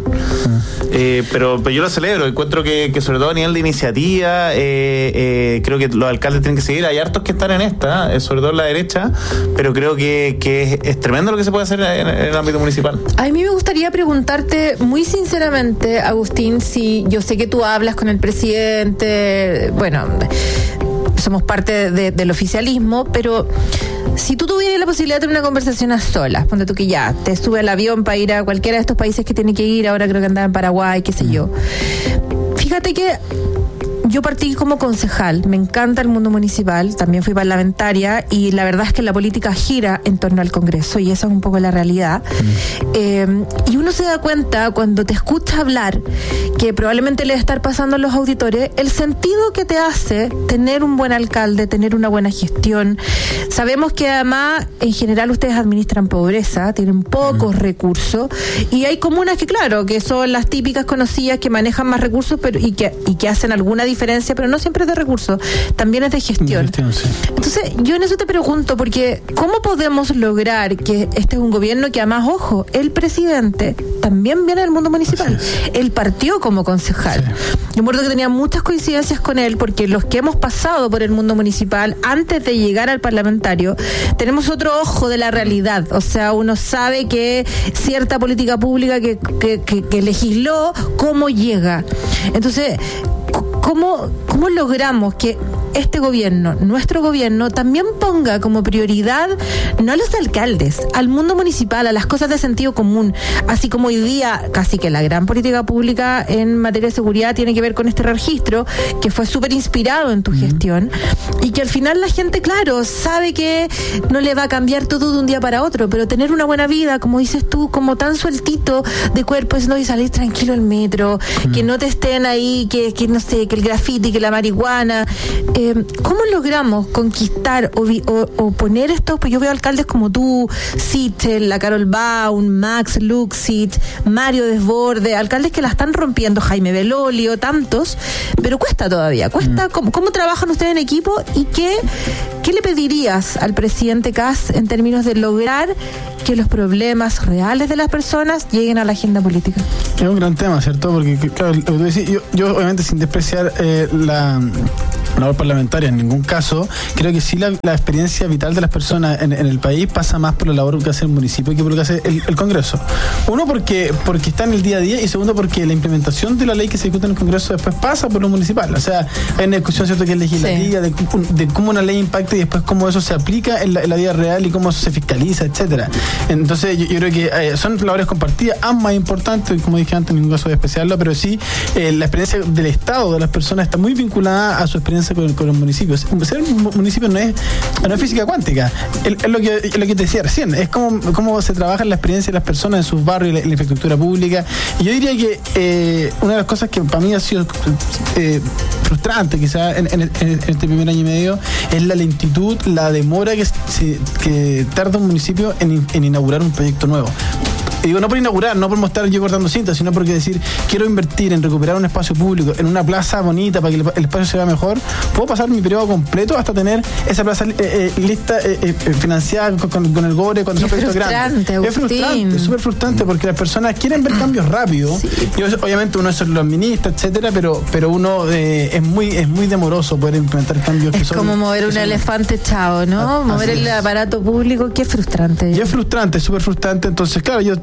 Pero yo lo celebro, encuentro que sobre todo a nivel de iniciativa, creo que los alcaldes tienen que seguir. Hay hartos que están en esta, sobre todo en la derecha, pero creo que es tremendo lo que se puede hacer en el ámbito municipal. A mí me gustaría preguntarte muy sinceramente, Agustín, si yo sé que tú hablas con el presidente, bueno, somos parte del oficialismo, pero si tú tuvieras la posibilidad de tener una conversación a solas, ponte tú que ya te sube al avión para ir a cualquiera de estos países que tiene que ir, ahora creo que andaba en Paraguay, qué sé yo. Fíjate que yo partí como concejal, me encanta el mundo municipal, también fui parlamentaria, y la verdad es que la política gira en torno al Congreso, y esa es un poco la realidad. Y uno se da cuenta cuando te escucha hablar, que probablemente le debe estar pasando a los auditores, el sentido que te hace tener un buen alcalde, tener una buena gestión. Sabemos que además, en general, ustedes administran pobreza, tienen pocos recursos, y hay comunas que, claro, que son las típicas conocidas, que manejan más recursos, pero y que hacen alguna diferencia, pero no siempre es de recursos, también es de gestión. Sí. Entonces, yo en eso te pregunto, porque ¿cómo podemos lograr que este es un gobierno que, además, ojo, el presidente también viene del mundo municipal? Él partió como concejal. Sí. Yo me acuerdo que tenía muchas coincidencias con él, porque los que hemos pasado por el mundo municipal antes de llegar al parlamentario, tenemos otro ojo de la realidad. O sea, uno sabe que cierta política pública que legisló, cómo llega. Entonces, ¿cómo logramos que este gobierno, nuestro gobierno, también ponga como prioridad no a los alcaldes, al mundo municipal, a las cosas de sentido común? Así como hoy día casi que la gran política pública en materia de seguridad tiene que ver con este registro, que fue súper inspirado en tu gestión, y que al final la gente, claro, sabe que no le va a cambiar todo de un día para otro, pero tener una buena vida, como dices tú, como tan sueltito de cuerpo, es no, y salir tranquilo al metro, que no te estén ahí, que no sé, que el grafiti, que la marihuana, ¿cómo logramos conquistar o poner estos? Pues yo veo alcaldes como tú, Sichel, la Carol Baum, Max Luxit, Mario Desborde, alcaldes que la están rompiendo, Jaime Belolio, tantos, pero cuesta todavía, ¿Cómo trabajan ustedes en equipo y qué le pedirías al presidente Kast en términos de lograr que los problemas reales de las personas lleguen a la agenda política? Es un gran tema, ¿cierto? Porque, claro, yo obviamente sin despreciar la labor parlamentaria en ningún caso, creo que sí la experiencia vital de las personas en el país pasa más por la labor que hace el municipio que por lo que hace el Congreso. Uno, porque está en el día a día, y segundo, porque la implementación de la ley que se discute en el Congreso después pasa por lo municipal. O sea, hay una discusión, ¿cierto?, que es legislativa, de cómo una ley impacta y después cómo eso se aplica en la vida real y cómo eso se fiscaliza, etcétera. Entonces, yo creo que son labores compartidas, ambas importantes, como dije antes, en ningún caso de despreciarlo, pero sí, la experiencia del Estado, de las personas, está muy vinculada a su experiencia con los municipios. Ser un municipio no es física cuántica, es lo que te decía recién, es cómo se trabaja en la experiencia de las personas en sus barrios, en la infraestructura pública. Y yo diría que una de las cosas que para mí ha sido frustrante quizás en este primer año y medio es la lentitud, la demora que tarda un municipio en inaugurar un proyecto nuevo. Y digo, no por inaugurar, no por mostrar yo cortando cintas, sino porque decir, quiero invertir en recuperar un espacio público, en una plaza bonita para que el espacio se vea mejor. Puedo pasar mi periodo completo hasta tener esa plaza lista, financiada con el GORE, cuando son proyectos grandes. Es frustrante, súper frustrante, porque las personas quieren ver cambios rápidos. Sí. Y obviamente uno eso lo administra, etcétera, pero uno es muy demoroso poder implementar cambios. Es como mover un elefante, chao, ¿no? Mover el aparato público, qué frustrante. Y es frustrante, súper frustrante. Entonces, claro, yo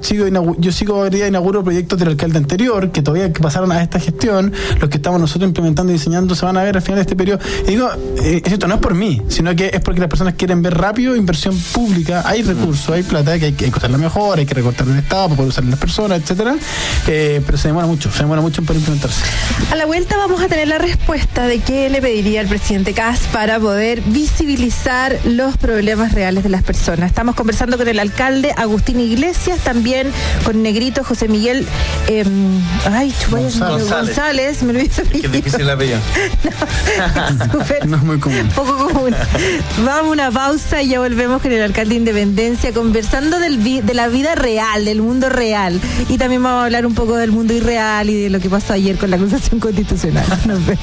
inauguro proyectos del alcalde anterior que todavía pasaron a esta gestión. Los que estamos nosotros implementando y diseñando se van a ver al final de este periodo. Y digo, esto no es por mí, sino que es porque las personas quieren ver rápido inversión pública. Hay recursos, hay plata que hay que usarla mejor, hay que recortar el Estado para poder usar las personas, etcétera. Pero se demora mucho en poder implementarse. A la vuelta vamos a tener la respuesta de qué le pediría al presidente Kast para poder visibilizar los problemas reales de las personas. Estamos conversando con el alcalde Agustín Iglesias, también con Negrito José Miguel González, me olvidé su apellido. Qué difícil el apellido. No es muy común. Poco común. Vamos a una pausa y ya volvemos con el alcalde de Independencia, conversando de la vida real, del mundo real. Y también vamos a hablar un poco del mundo irreal y de lo que pasó ayer con la acusación constitucional. Nos vemos.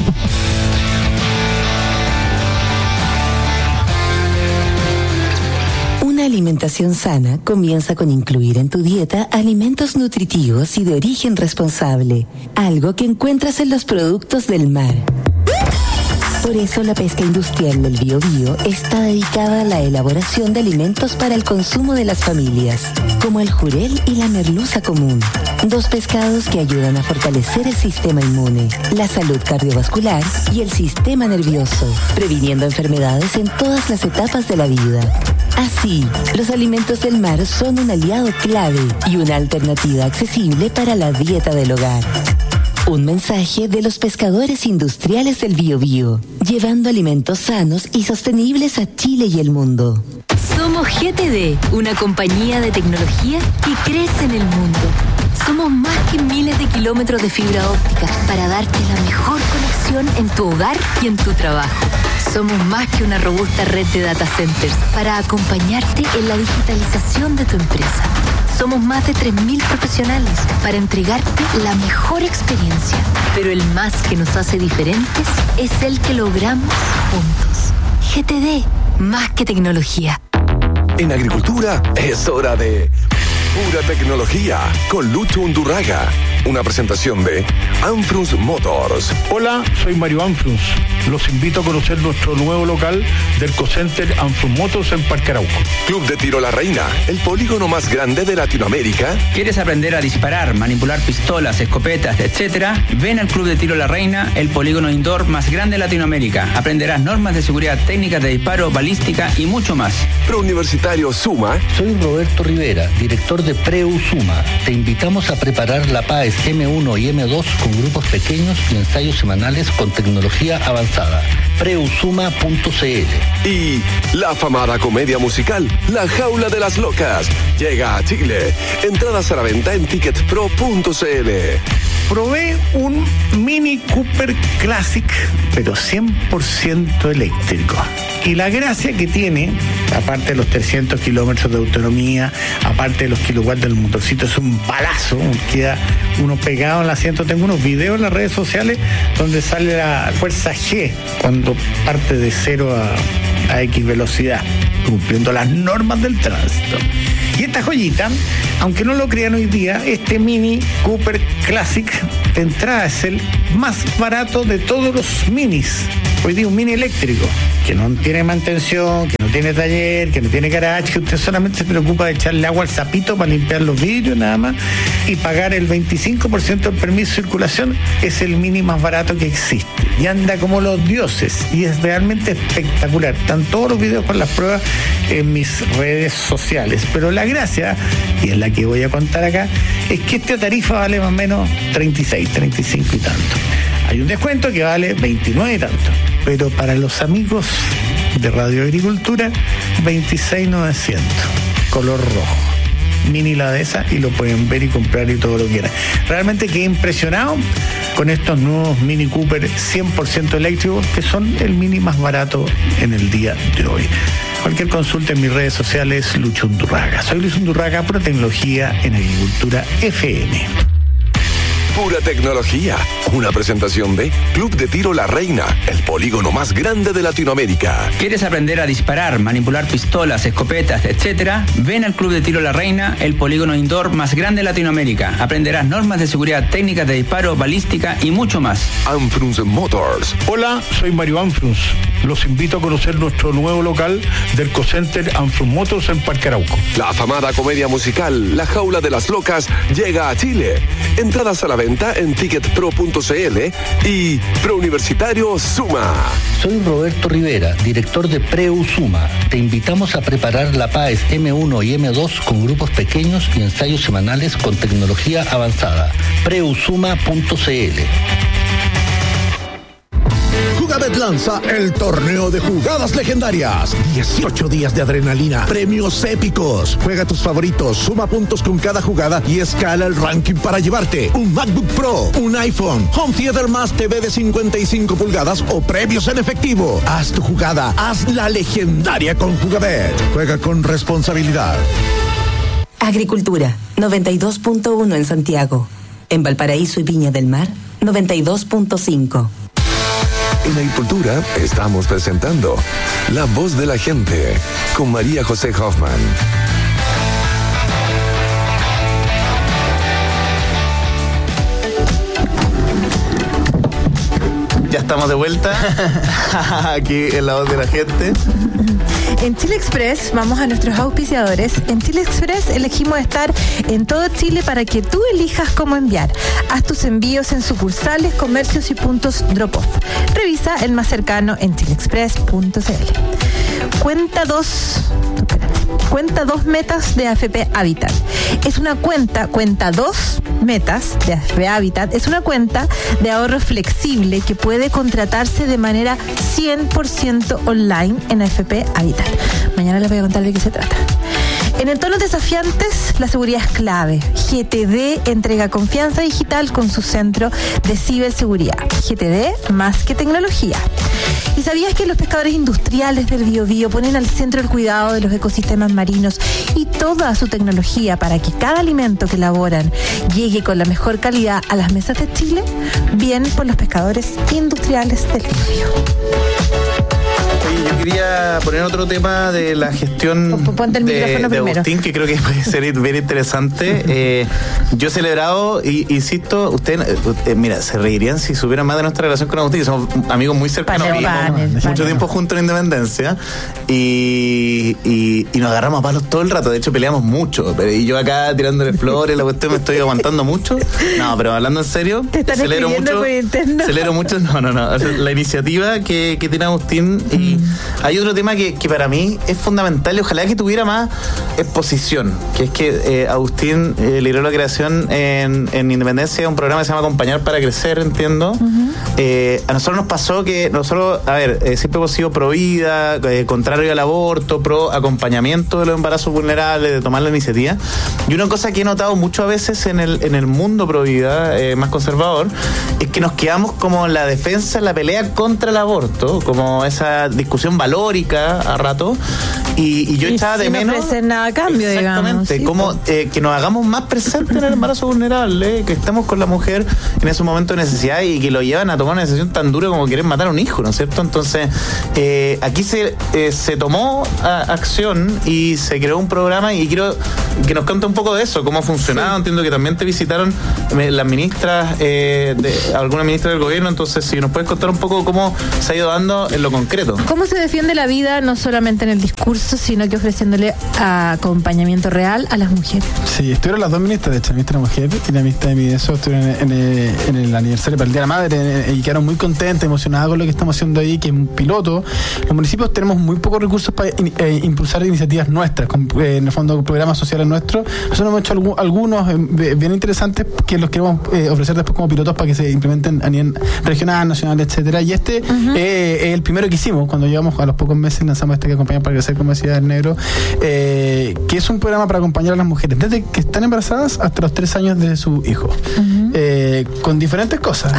Una alimentación sana comienza con incluir en tu dieta alimentos nutritivos y de origen responsable, algo que encuentras en los productos del mar. Por eso la pesca industrial del Biobío está dedicada a la elaboración de alimentos para el consumo de las familias, como el jurel y la merluza común, dos pescados que ayudan a fortalecer el sistema inmune, la salud cardiovascular y el sistema nervioso, previniendo enfermedades en todas las etapas de la vida. Así, los alimentos del mar son un aliado clave y una alternativa accesible para la dieta del hogar. Un mensaje de los pescadores industriales del Biobío, llevando alimentos sanos y sostenibles a Chile y el mundo. Somos GTD, una compañía de tecnología que crece en el mundo. Somos más que miles de kilómetros de fibra óptica para darte la mejor conexión en tu hogar y en tu trabajo. Somos más que una robusta red de data centers para acompañarte en la digitalización de tu empresa. Somos más de 3.000 profesionales para entregarte la mejor experiencia. Pero el más que nos hace diferentes es el que logramos juntos. GTD, más que tecnología. En agricultura es hora de pura tecnología con Lucho Undurraga. Una presentación de Anfrus Motors. Hola, soy Mario Anfrus. Los invito a conocer nuestro nuevo local del Cocenter Anfrus Motors en Parque Arauco. Club de Tiro La Reina, el polígono más grande de Latinoamérica. ¿Quieres aprender a disparar, manipular pistolas, escopetas, etcétera? Ven al Club de Tiro La Reina, el polígono indoor más grande de Latinoamérica. Aprenderás normas de seguridad, técnicas de disparo, balística y mucho más. Prouniversitario Suma. Soy Roberto Rivera, director de Preu Suma. Te invitamos a preparar la PAES M1 y M2 con grupos pequeños y ensayos semanales con tecnología avanzada. Preusuma.cl. Y la afamada comedia musical La Jaula de las Locas llega a Chile. Entradas a la venta en ticketpro.cl. Probé un Mini Cooper Classic, pero 100% eléctrico. Y la gracia que tiene, aparte de los 300 kilómetros de autonomía, aparte de los kilowatts del motorcito, es un balazo, queda uno pegado en el asiento. Tengo unos videos en las redes sociales donde sale la fuerza G cuando parte de 0 a X velocidad, cumpliendo las normas del tránsito. Y esta joyita, aunque no lo crean hoy día, este Mini Cooper Classic de entrada es el más barato de todos los minis. Hoy día un mini eléctrico, que no tiene mantención, que no tiene taller, que no tiene garage, que usted solamente se preocupa de echarle agua al sapito para limpiar los vidrios nada más y pagar el 25% del permiso de circulación, es el mini más barato que existe. Y anda como los dioses y es realmente espectacular. Están todos los videos con las pruebas en mis redes sociales. Pero la gracia, y es la que voy a contar acá, es que esta tarifa vale más o menos 36, 35 y tanto. Hay un descuento que vale 29 y tanto. Pero para los amigos de Radio Agricultura, 26.900, color rojo. Mini la de esa y lo pueden ver y comprar y todo lo que quieran. Realmente quedé impresionado con estos nuevos Mini Cooper 100% eléctricos, que son el mini más barato en el día de hoy. Cualquier consulta en mis redes sociales, Lucho Undurraga. Soy Luis Undurraga, Pro Tecnología en Agricultura FM. Pura tecnología. Una presentación de Club de Tiro La Reina, el polígono más grande de Latinoamérica. ¿Quieres aprender a disparar, manipular pistolas, escopetas, etcétera? Ven al Club de Tiro La Reina, el polígono indoor más grande de Latinoamérica. Aprenderás normas de seguridad, técnicas de disparo, balística y mucho más. Anfrunz Motors. Hola, soy Mario Anfrunz. Los invito a conocer nuestro nuevo local del Cocenter Anfrunz Motors en Parque Arauco. La afamada comedia musical La Jaula de las Locas llega a Chile. Entradas a la venta en ticketpro.cl y Prouniversitario Suma. Soy Roberto Rivera, director de Preusuma. Te invitamos a preparar la PAES M1 y M2 con grupos pequeños y ensayos semanales con tecnología avanzada. Preusuma.cl. Jugabet lanza el torneo de jugadas legendarias. 18 días de adrenalina, premios épicos. Juega tus favoritos, suma puntos con cada jugada y escala el ranking para llevarte un MacBook Pro, un iPhone, Home Theater más TV de 55 pulgadas o premios en efectivo. Haz tu jugada, haz la legendaria con Jugabet. Juega con responsabilidad. Agricultura, 92.1 en Santiago. En Valparaíso y Viña del Mar, 92.5. En Agricultura estamos presentando La Voz de la Gente con María José Hoffman. Ya estamos de vuelta aquí en La Voz de la Gente. En Chile Express, vamos a nuestros auspiciadores. En Chile Express elegimos estar en todo Chile para que tú elijas cómo enviar. Haz tus envíos en sucursales, comercios y puntos drop-off. Revisa el más cercano en chileexpress.cl. Cuenta dos metas de AFP Habitat. Es una cuenta 2 metas de AFP Habitat. Es una cuenta de ahorro flexible que puede contratarse de manera 100% online en AFP Habitat. Mañana les voy a contar de qué se trata. En entornos desafiantes, la seguridad es clave. GTD entrega confianza digital con su centro de ciberseguridad. GTD más que tecnología. ¿Y sabías que los pescadores industriales del Biobío ponen al centro el cuidado de los ecosistemas marinos y toda su tecnología para que cada alimento que elaboran llegue con la mejor calidad a las mesas de Chile? Bien por los pescadores industriales del Biobío. Yo quería poner otro tema de la gestión de Agustín, que creo que puede ser bien interesante. Yo he celebrado, y insisto, usted, mira, se reirían si supieran más de nuestra relación con Agustín. Somos amigos muy cercanos, mucho tiempo juntos en Independencia, y nos agarramos a palos todo el rato. De hecho, peleamos mucho. Y yo acá tirándole flores, la cuestión, me estoy aguantando mucho. No, pero hablando en serio, celebro mucho. No. La iniciativa que tiene Agustín, hay otro tema que para mí es fundamental y ojalá que tuviera más exposición, que es que Agustín lideró la creación en Independencia, un programa que se llama Acompañar para Crecer, entiendo. A nosotros nos pasó que nosotros, siempre hemos sido pro vida, contrario al aborto, pro acompañamiento de los embarazos vulnerables, de tomar la iniciativa. Y una cosa que he notado mucho a veces en el mundo pro vida, más conservador, es que nos quedamos como en la defensa, en la pelea contra el aborto, como esa discusión valórica a rato. Y yo echaba de menos. No ofrecer nada a cambio, exactamente, digamos. Como que nos hagamos más presentes en el embarazo vulnerable, que estamos con la mujer en ese momento de necesidad y que lo llevan a tomar una decisión tan dura como querer matar a un hijo, ¿no es cierto? Entonces, aquí se tomó acción y se creó un programa y quiero que nos cuente un poco de eso, cómo ha funcionado. Sí. Entiendo que también te visitaron las ministras, algunas ministras del gobierno, entonces si nos puedes contar un poco cómo se ha ido dando en lo concreto. ¿Cómo se defiende la vida no solamente en el discurso, sino que ofreciéndole acompañamiento real a las mujeres? Sí, estuvieron las dos ministras, de hecho, la ministra de Mujer y la ministra de Mideso, estuvieron en el aniversario para el Día de la Madre y quedaron muy contentas, emocionadas con lo que estamos haciendo ahí, que es un piloto. Los municipios tenemos muy pocos recursos para impulsar iniciativas nuestras, en el fondo programas sociales nuestros. Nosotros hemos hecho algunos bien interesantes que los queremos ofrecer después como pilotos para que se implementen a nivel regional, nacional, etcétera. Y es el primero que hicimos, cuando llevamos a los pocos meses lanzamos que acompaña para crecer, como decía el negro, que es un programa para acompañar a las mujeres desde que están embarazadas hasta los 3 años de su hijo, con diferentes cosas,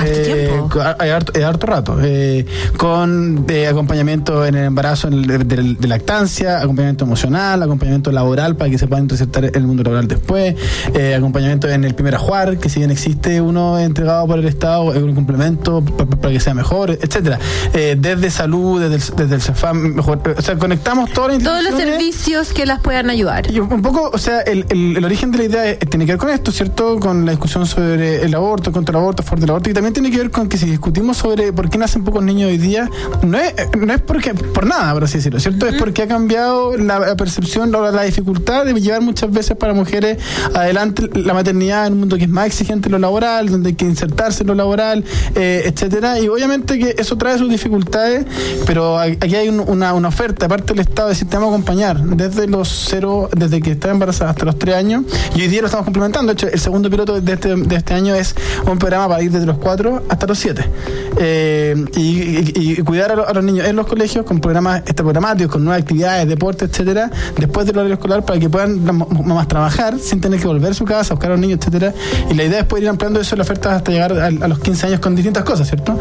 harto rato, con acompañamiento en el embarazo, de lactancia, acompañamiento emocional, acompañamiento laboral para que se puedan insertar en el mundo laboral después, acompañamiento en el primer ajuar, que si bien existe uno entregado por el Estado, es un complemento para que sea mejor, etcétera, desde salud, desde el CEFAM, mejor, o sea, conectamos todas las instituciones, todos los servicios que las puedan ayudar. Y un poco, o sea, el origen de la idea tiene que ver con esto, ¿cierto? Con la discusión sobre el aborto, contra el aborto, a favor del aborto, y también tiene que ver con que si discutimos sobre por qué nacen pocos niños hoy día, no es porque por nada, por así decirlo, ¿cierto? Es porque ha cambiado la percepción, la dificultad de llevar muchas veces para mujeres adelante la maternidad en un mundo que es más exigente en lo laboral, donde hay que insertarse en lo laboral, etcétera, y obviamente que eso trae sus dificultades, pero aquí hay una oferta, aparte del Estado, de decir, te vamos a acompañar desde que está embarazada hasta los 3 años, y hoy día lo estamos complementando. De hecho, el segundo piloto de este año es un programa para ir desde los 4 hasta los 7, y cuidar a los niños en los colegios con programas programáticos, con nuevas actividades, deportes, etcétera, después del horario escolar, para que puedan las mamás trabajar sin tener que volver a su casa, a buscar a los niños, etcétera, y la idea es poder ir ampliando eso, la oferta, hasta llegar a los 15 años con distintas cosas, ¿cierto?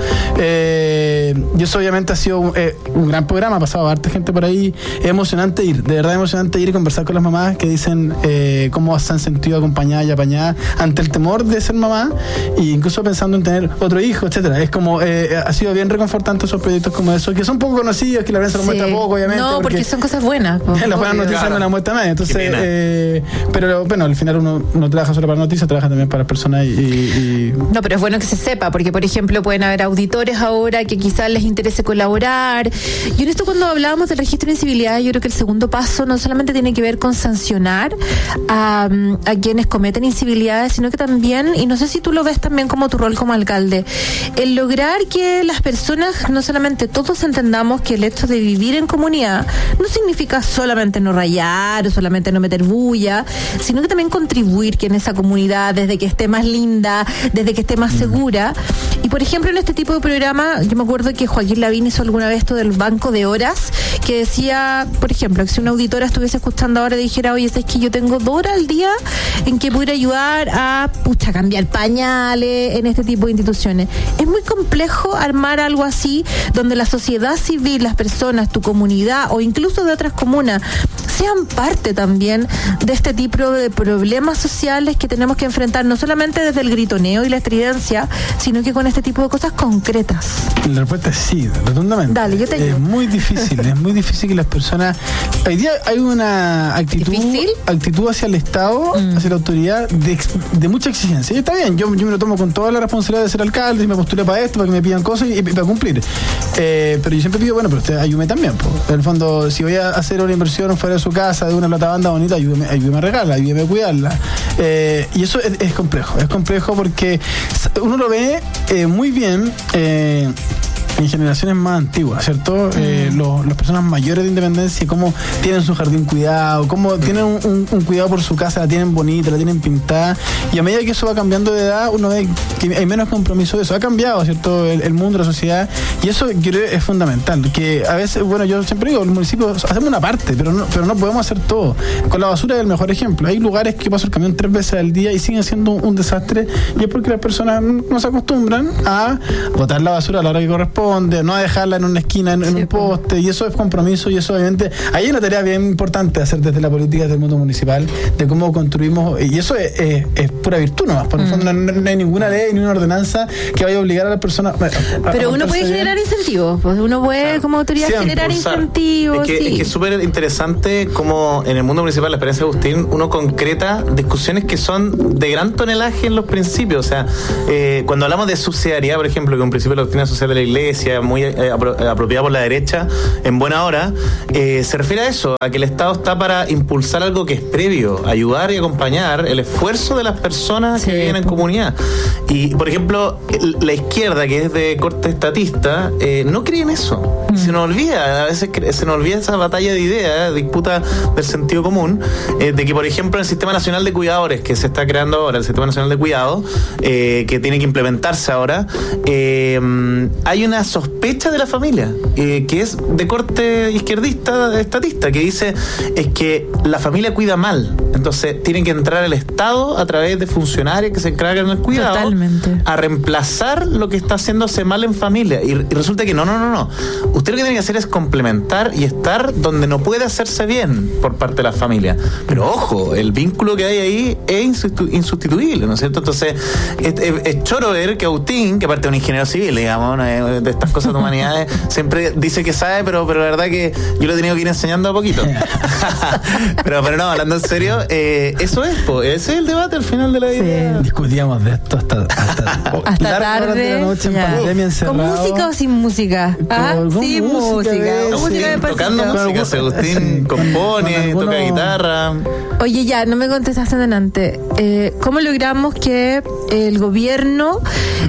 Y eso obviamente ha sido un gran programa, ha pasado a harta gente por ahí, es emocionante ir, de verdad emocionante ir y conversar con las mamás que dicen cómo se han sentido acompañadas y apañadas ante el temor de ser mamá, e incluso pensando en tener otro hijo, etcétera. Es como, ha sido bien reconfortante esos proyectos como esos, que son poco conocidos, que la prensa lo muestra poco, obviamente. No, porque son cosas buenas. Las buenas noticias no las muestra nadie, entonces, pero bueno, al final uno no trabaja solo para noticias, trabaja también para personas y... No, pero es bueno que se sepa, porque por ejemplo pueden haber auditores ahora que quizás les interese colaborar, y en esto, cuando hablábamos del registro de incivilidad, yo creo que el segundo paso no solamente tiene que ver con sancionar a quienes cometen incivilidades, sino que también, y no sé si tú lo ves también como tu rol como alcalde, el lograr que las personas, no solamente todos entendamos que el hecho de vivir en comunidad no significa solamente no rayar o solamente no meter bulla, sino que también contribuir que en esa comunidad, desde que esté más linda, desde que esté más segura. Y por ejemplo, en este tipo de programa, yo me acuerdo que Joaquín Lavín hizo alguna vez esto del banco de horas, que decía, por ejemplo, que si una auditora estuviese escuchando ahora y dijera, oye, es que yo tengo 2 horas al día en que pudiera ayudar a cambiar pañales en este tipo de instituciones. Es muy complejo armar algo así, donde la sociedad civil, las personas, tu comunidad o incluso de otras comunas sean parte también de este tipo de problemas sociales que tenemos que enfrentar, no solamente desde el gritoneo y la estridencia, sino que con este tipo de cosas concretas. La respuesta es sí, rotundamente. Dale, yo te digo. Es muy difícil que las personas... Hoy día hay una actitud hacia el Estado, hacia la autoridad, de mucha exigencia. Y está bien, yo me lo tomo con toda la responsabilidad de ser alcalde, y me postulé para esto, para que me pidan cosas y para cumplir. Pero yo siempre pido, bueno, pero usted ayúdeme también. En el fondo, si voy a hacer una inversión fuera de su casa, de una platabanda bonita, ayúdeme a regarla, ayúdeme a cuidarla. Y eso es complejo porque uno lo ve muy bien en generaciones más antiguas, ¿cierto? Las personas mayores de Independencia, cómo tienen su jardín cuidado, cómo tienen un cuidado por su casa, la tienen bonita, la tienen pintada, y a medida que eso va cambiando de edad, uno ve que hay menos compromiso de eso. Ha cambiado, ¿cierto? El mundo, la sociedad, y eso creo es fundamental, que a veces, bueno, yo siempre digo, los municipios hacemos una parte, pero no podemos hacer todo. Con la basura es el mejor ejemplo. Hay lugares que paso el camión 3 veces al día y siguen siendo un desastre, y es porque las personas no se acostumbran a botar la basura a la hora que corresponde, no a dejarla en una esquina, en un poste, y eso es compromiso, y eso obviamente, hay una tarea bien importante de hacer desde la política, desde el mundo municipal, de cómo construimos, y eso es pura virtud nomás, por el fondo no hay ninguna ley ni una ordenanza que vaya a obligar a las personas pero uno puede generar incentivos, pues uno puede como autoridad generar incentivos. Es que es súper interesante cómo en el mundo municipal, la experiencia de Agustín, uno concreta discusiones que son de gran tonelaje en los principios. O sea, cuando hablamos de subsidiariedad, por ejemplo, que es un principio de la doctrina social de la Iglesia, muy apropiada por la derecha, en buena hora, se refiere a eso, a que el Estado está para impulsar algo que es previo, ayudar y acompañar el esfuerzo de las personas que viven en comunidad. Y, por ejemplo, la izquierda, que es de corte estatista, no cree en eso. Se nos olvida, a veces se nos olvida esa batalla de ideas, disputa del sentido común, de que, por ejemplo, en el Sistema Nacional de Cuidadores, que se está creando ahora, el Sistema Nacional de Cuidado, que tiene que implementarse ahora, hay una sospecha de la familia, que es de corte izquierdista, estatista, que dice es que la familia cuida mal, entonces tiene que entrar el Estado a través de funcionarios que se encargan del cuidado. Totalmente. A reemplazar lo que está haciéndose mal en familia, y resulta que no. Usted lo que tiene que hacer es complementar y estar donde no puede hacerse bien por parte de la familia. Pero ojo, el vínculo que hay ahí es insustituible, ¿no es cierto? Entonces, es choro ver que Agustín, que aparte de un ingeniero civil, digamos, de estas cosas de humanidades, siempre dice que sabe, pero la verdad que yo lo he tenido que ir enseñando a poquito. pero no, hablando en serio, eso es, ese es el debate al final de la vida. Discutíamos de esto hasta tarde, de la noche en pandemia, encerrado. ¿Con música o sin música? Sin música. Tocando música, Agustín compone, toca guitarra. Oye, ya, no me contestaste adelante. ¿Cómo logramos que el gobierno,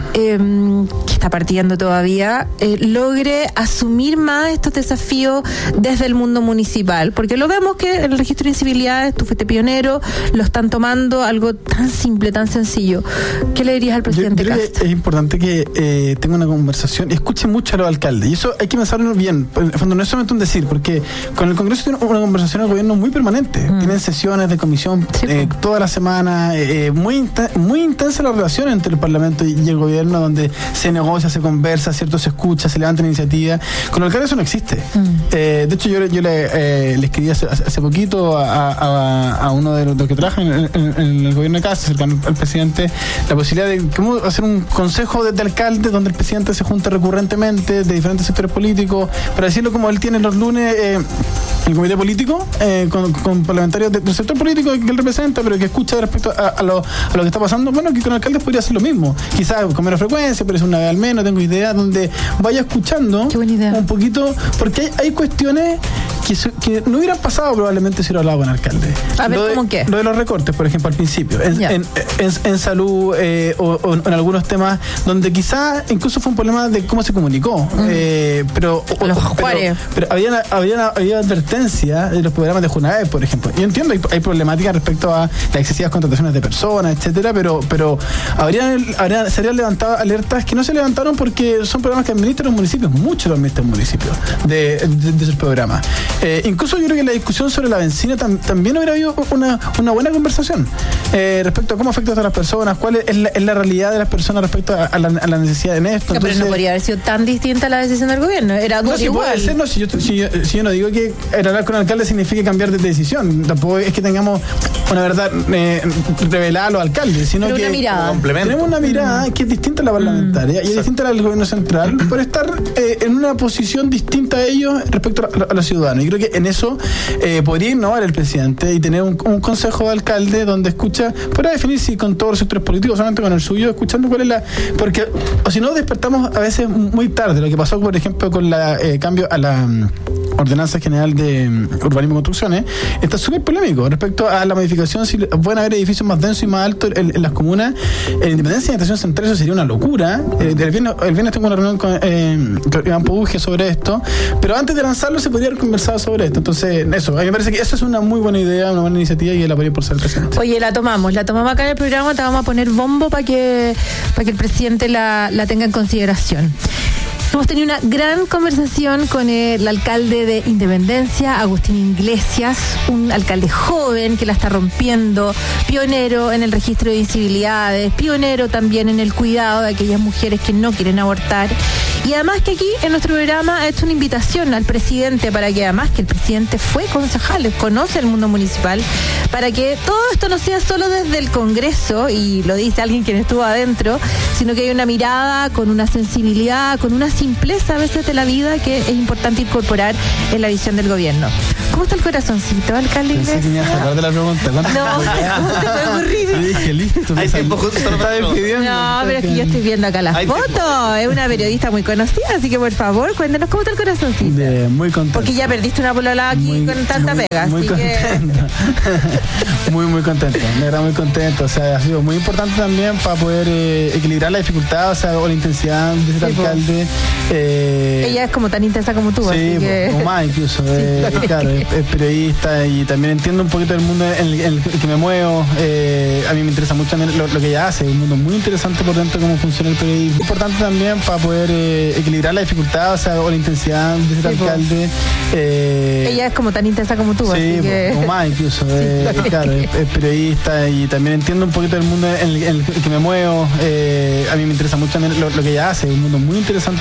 que está partiendo todavía, logre asumir más estos desafíos desde el mundo municipal? Porque lo vemos que el registro de incivilidades, tú fuiste pionero, lo están tomando algo tan simple, tan sencillo. ¿Qué le dirías al presidente Castro? Es importante que tenga una conversación y escuche mucho a los alcaldes. Y eso hay que pensarlo bien. En el fondo no es solamente un decir, porque con el Congreso tiene una conversación al gobierno muy permanente. Tienen sesiones de comisión toda la semana, muy intensa la relación entre el Parlamento y el gobierno, donde se negocia, se conversa, ¿cierto? Se escucha, se levantan iniciativas. Con el alcalde eso no existe. De hecho, yo le escribí hace poquito a uno de los que trabajan en el gobierno de Castro, cercano al presidente, la posibilidad de cómo hacer un consejo de alcaldes donde el presidente se junta recurrentemente de diferentes sectores políticos, para decirlo como él tiene los lunes el comité político con parlamentarios del sector político que él representa, pero que escucha respecto a lo que está pasando. Bueno, que con alcaldes podría hacer lo mismo, quizás con menos frecuencia, pero es una vez al menos, tengo idea, donde vaya escuchando un poquito, porque hay cuestiones que no hubieran pasado probablemente si lo hablaba con alcalde. A ver, ¿cómo qué? Lo de los recortes, por ejemplo, al principio, en salud o en algunos temas donde quizás incluso fue un problema de cómo se comunicó. Pero había advertencia de los programas de Junaed, por ejemplo. Yo entiendo, hay problemáticas respecto a las excesivas contrataciones de personas, etcétera, pero se habrían levantado alertas que no se levantaron porque son programas que administran los municipios, muchos los administran municipios de esos programas. Incluso yo creo que la discusión sobre la benzina también hubiera habido una buena conversación respecto a cómo afecta a todas las personas, cuál es la realidad de las personas respecto a la necesidad en esto. Entonces, pero no podría haber sido tan distinta la decisión del gobierno, era no, igual. Si yo no digo que hablar con el alcalde signifique cambiar de decisión, tampoco es que tengamos una verdad revelada a los alcaldes, sino que tenemos una mirada que es distinta a la parlamentaria y es distinta a la del gobierno central por estar en una posición distinta a ellos respecto a los ciudadanos. Y creo que en eso podría innovar el presidente y tener un consejo de alcalde donde escucha, para definir si con todos los sectores políticos, solamente con el suyo, escuchando cuál es porque o si no despertamos a veces muy tarde, lo que pasó por ejemplo con la cambio a la Ordenanza General de Urbanismo y Construcciones, está súper polémico respecto a la modificación. Si pueden haber edificios más densos y más altos en las comunas. En Independencia y en Estación Central eso sería una locura. El viernes tengo una reunión con Iván Pouge sobre esto, pero antes de lanzarlo se podría haber conversado sobre esto. Entonces, eso, a mí me parece que eso es una muy buena idea, una buena iniciativa y la apoyo por ser presidente. Oye, la tomamos acá en el programa, te vamos a poner bombo para que el presidente la tenga en consideración. Hemos tenido una gran conversación con el alcalde de Independencia, Agustín Iglesias, un alcalde joven que la está rompiendo, pionero en el registro de incivilidades, pionero también en el cuidado de aquellas mujeres que no quieren abortar. Y además que aquí en nuestro programa ha hecho una invitación al presidente para que además que el presidente fue concejal, conoce el mundo municipal, para que todo esto no sea solo desde el Congreso, y lo dice alguien quien estuvo adentro, sino que hay una mirada con una sensibilidad, con una simpleza a veces de la vida que es importante incorporar en la visión del gobierno. ¿Cómo está el corazoncito, alcalde Iglesias? Pensé que me ibas a sacar de la pregunta. No, ¿cómo te puede ocurrir? Yo dije, listo. Hay tiempo justo solo para No, pero es que yo estoy viendo acá las fotos. Es una periodista muy conocida, así que por favor, cuéntenos cómo está el corazoncito. Muy contento. Porque ya perdiste una polola aquí con tanta pega. Muy contento. Muy contento. Me verdad muy contento. O sea, ha sido muy importante también para poder equilibrar la dificultad, o la intensidad de ser alcalde. Ella es como tan intensa como tú, sí, así que... o más incluso. Claro, es periodista y también entiendo un poquito del mundo en el que me muevo. A mí me interesa mucho también lo que ella hace. Un mundo muy interesante por dentro, cómo funciona el periodismo. Importante también para poder equilibrar la dificultad, o la intensidad de ser alcalde. Ella es como tan intensa como tú, así que... o más incluso. Claro, es periodista y también entiendo un poquito del mundo en el que me muevo. A mí me interesa mucho también lo que ella hace. Un mundo muy interesante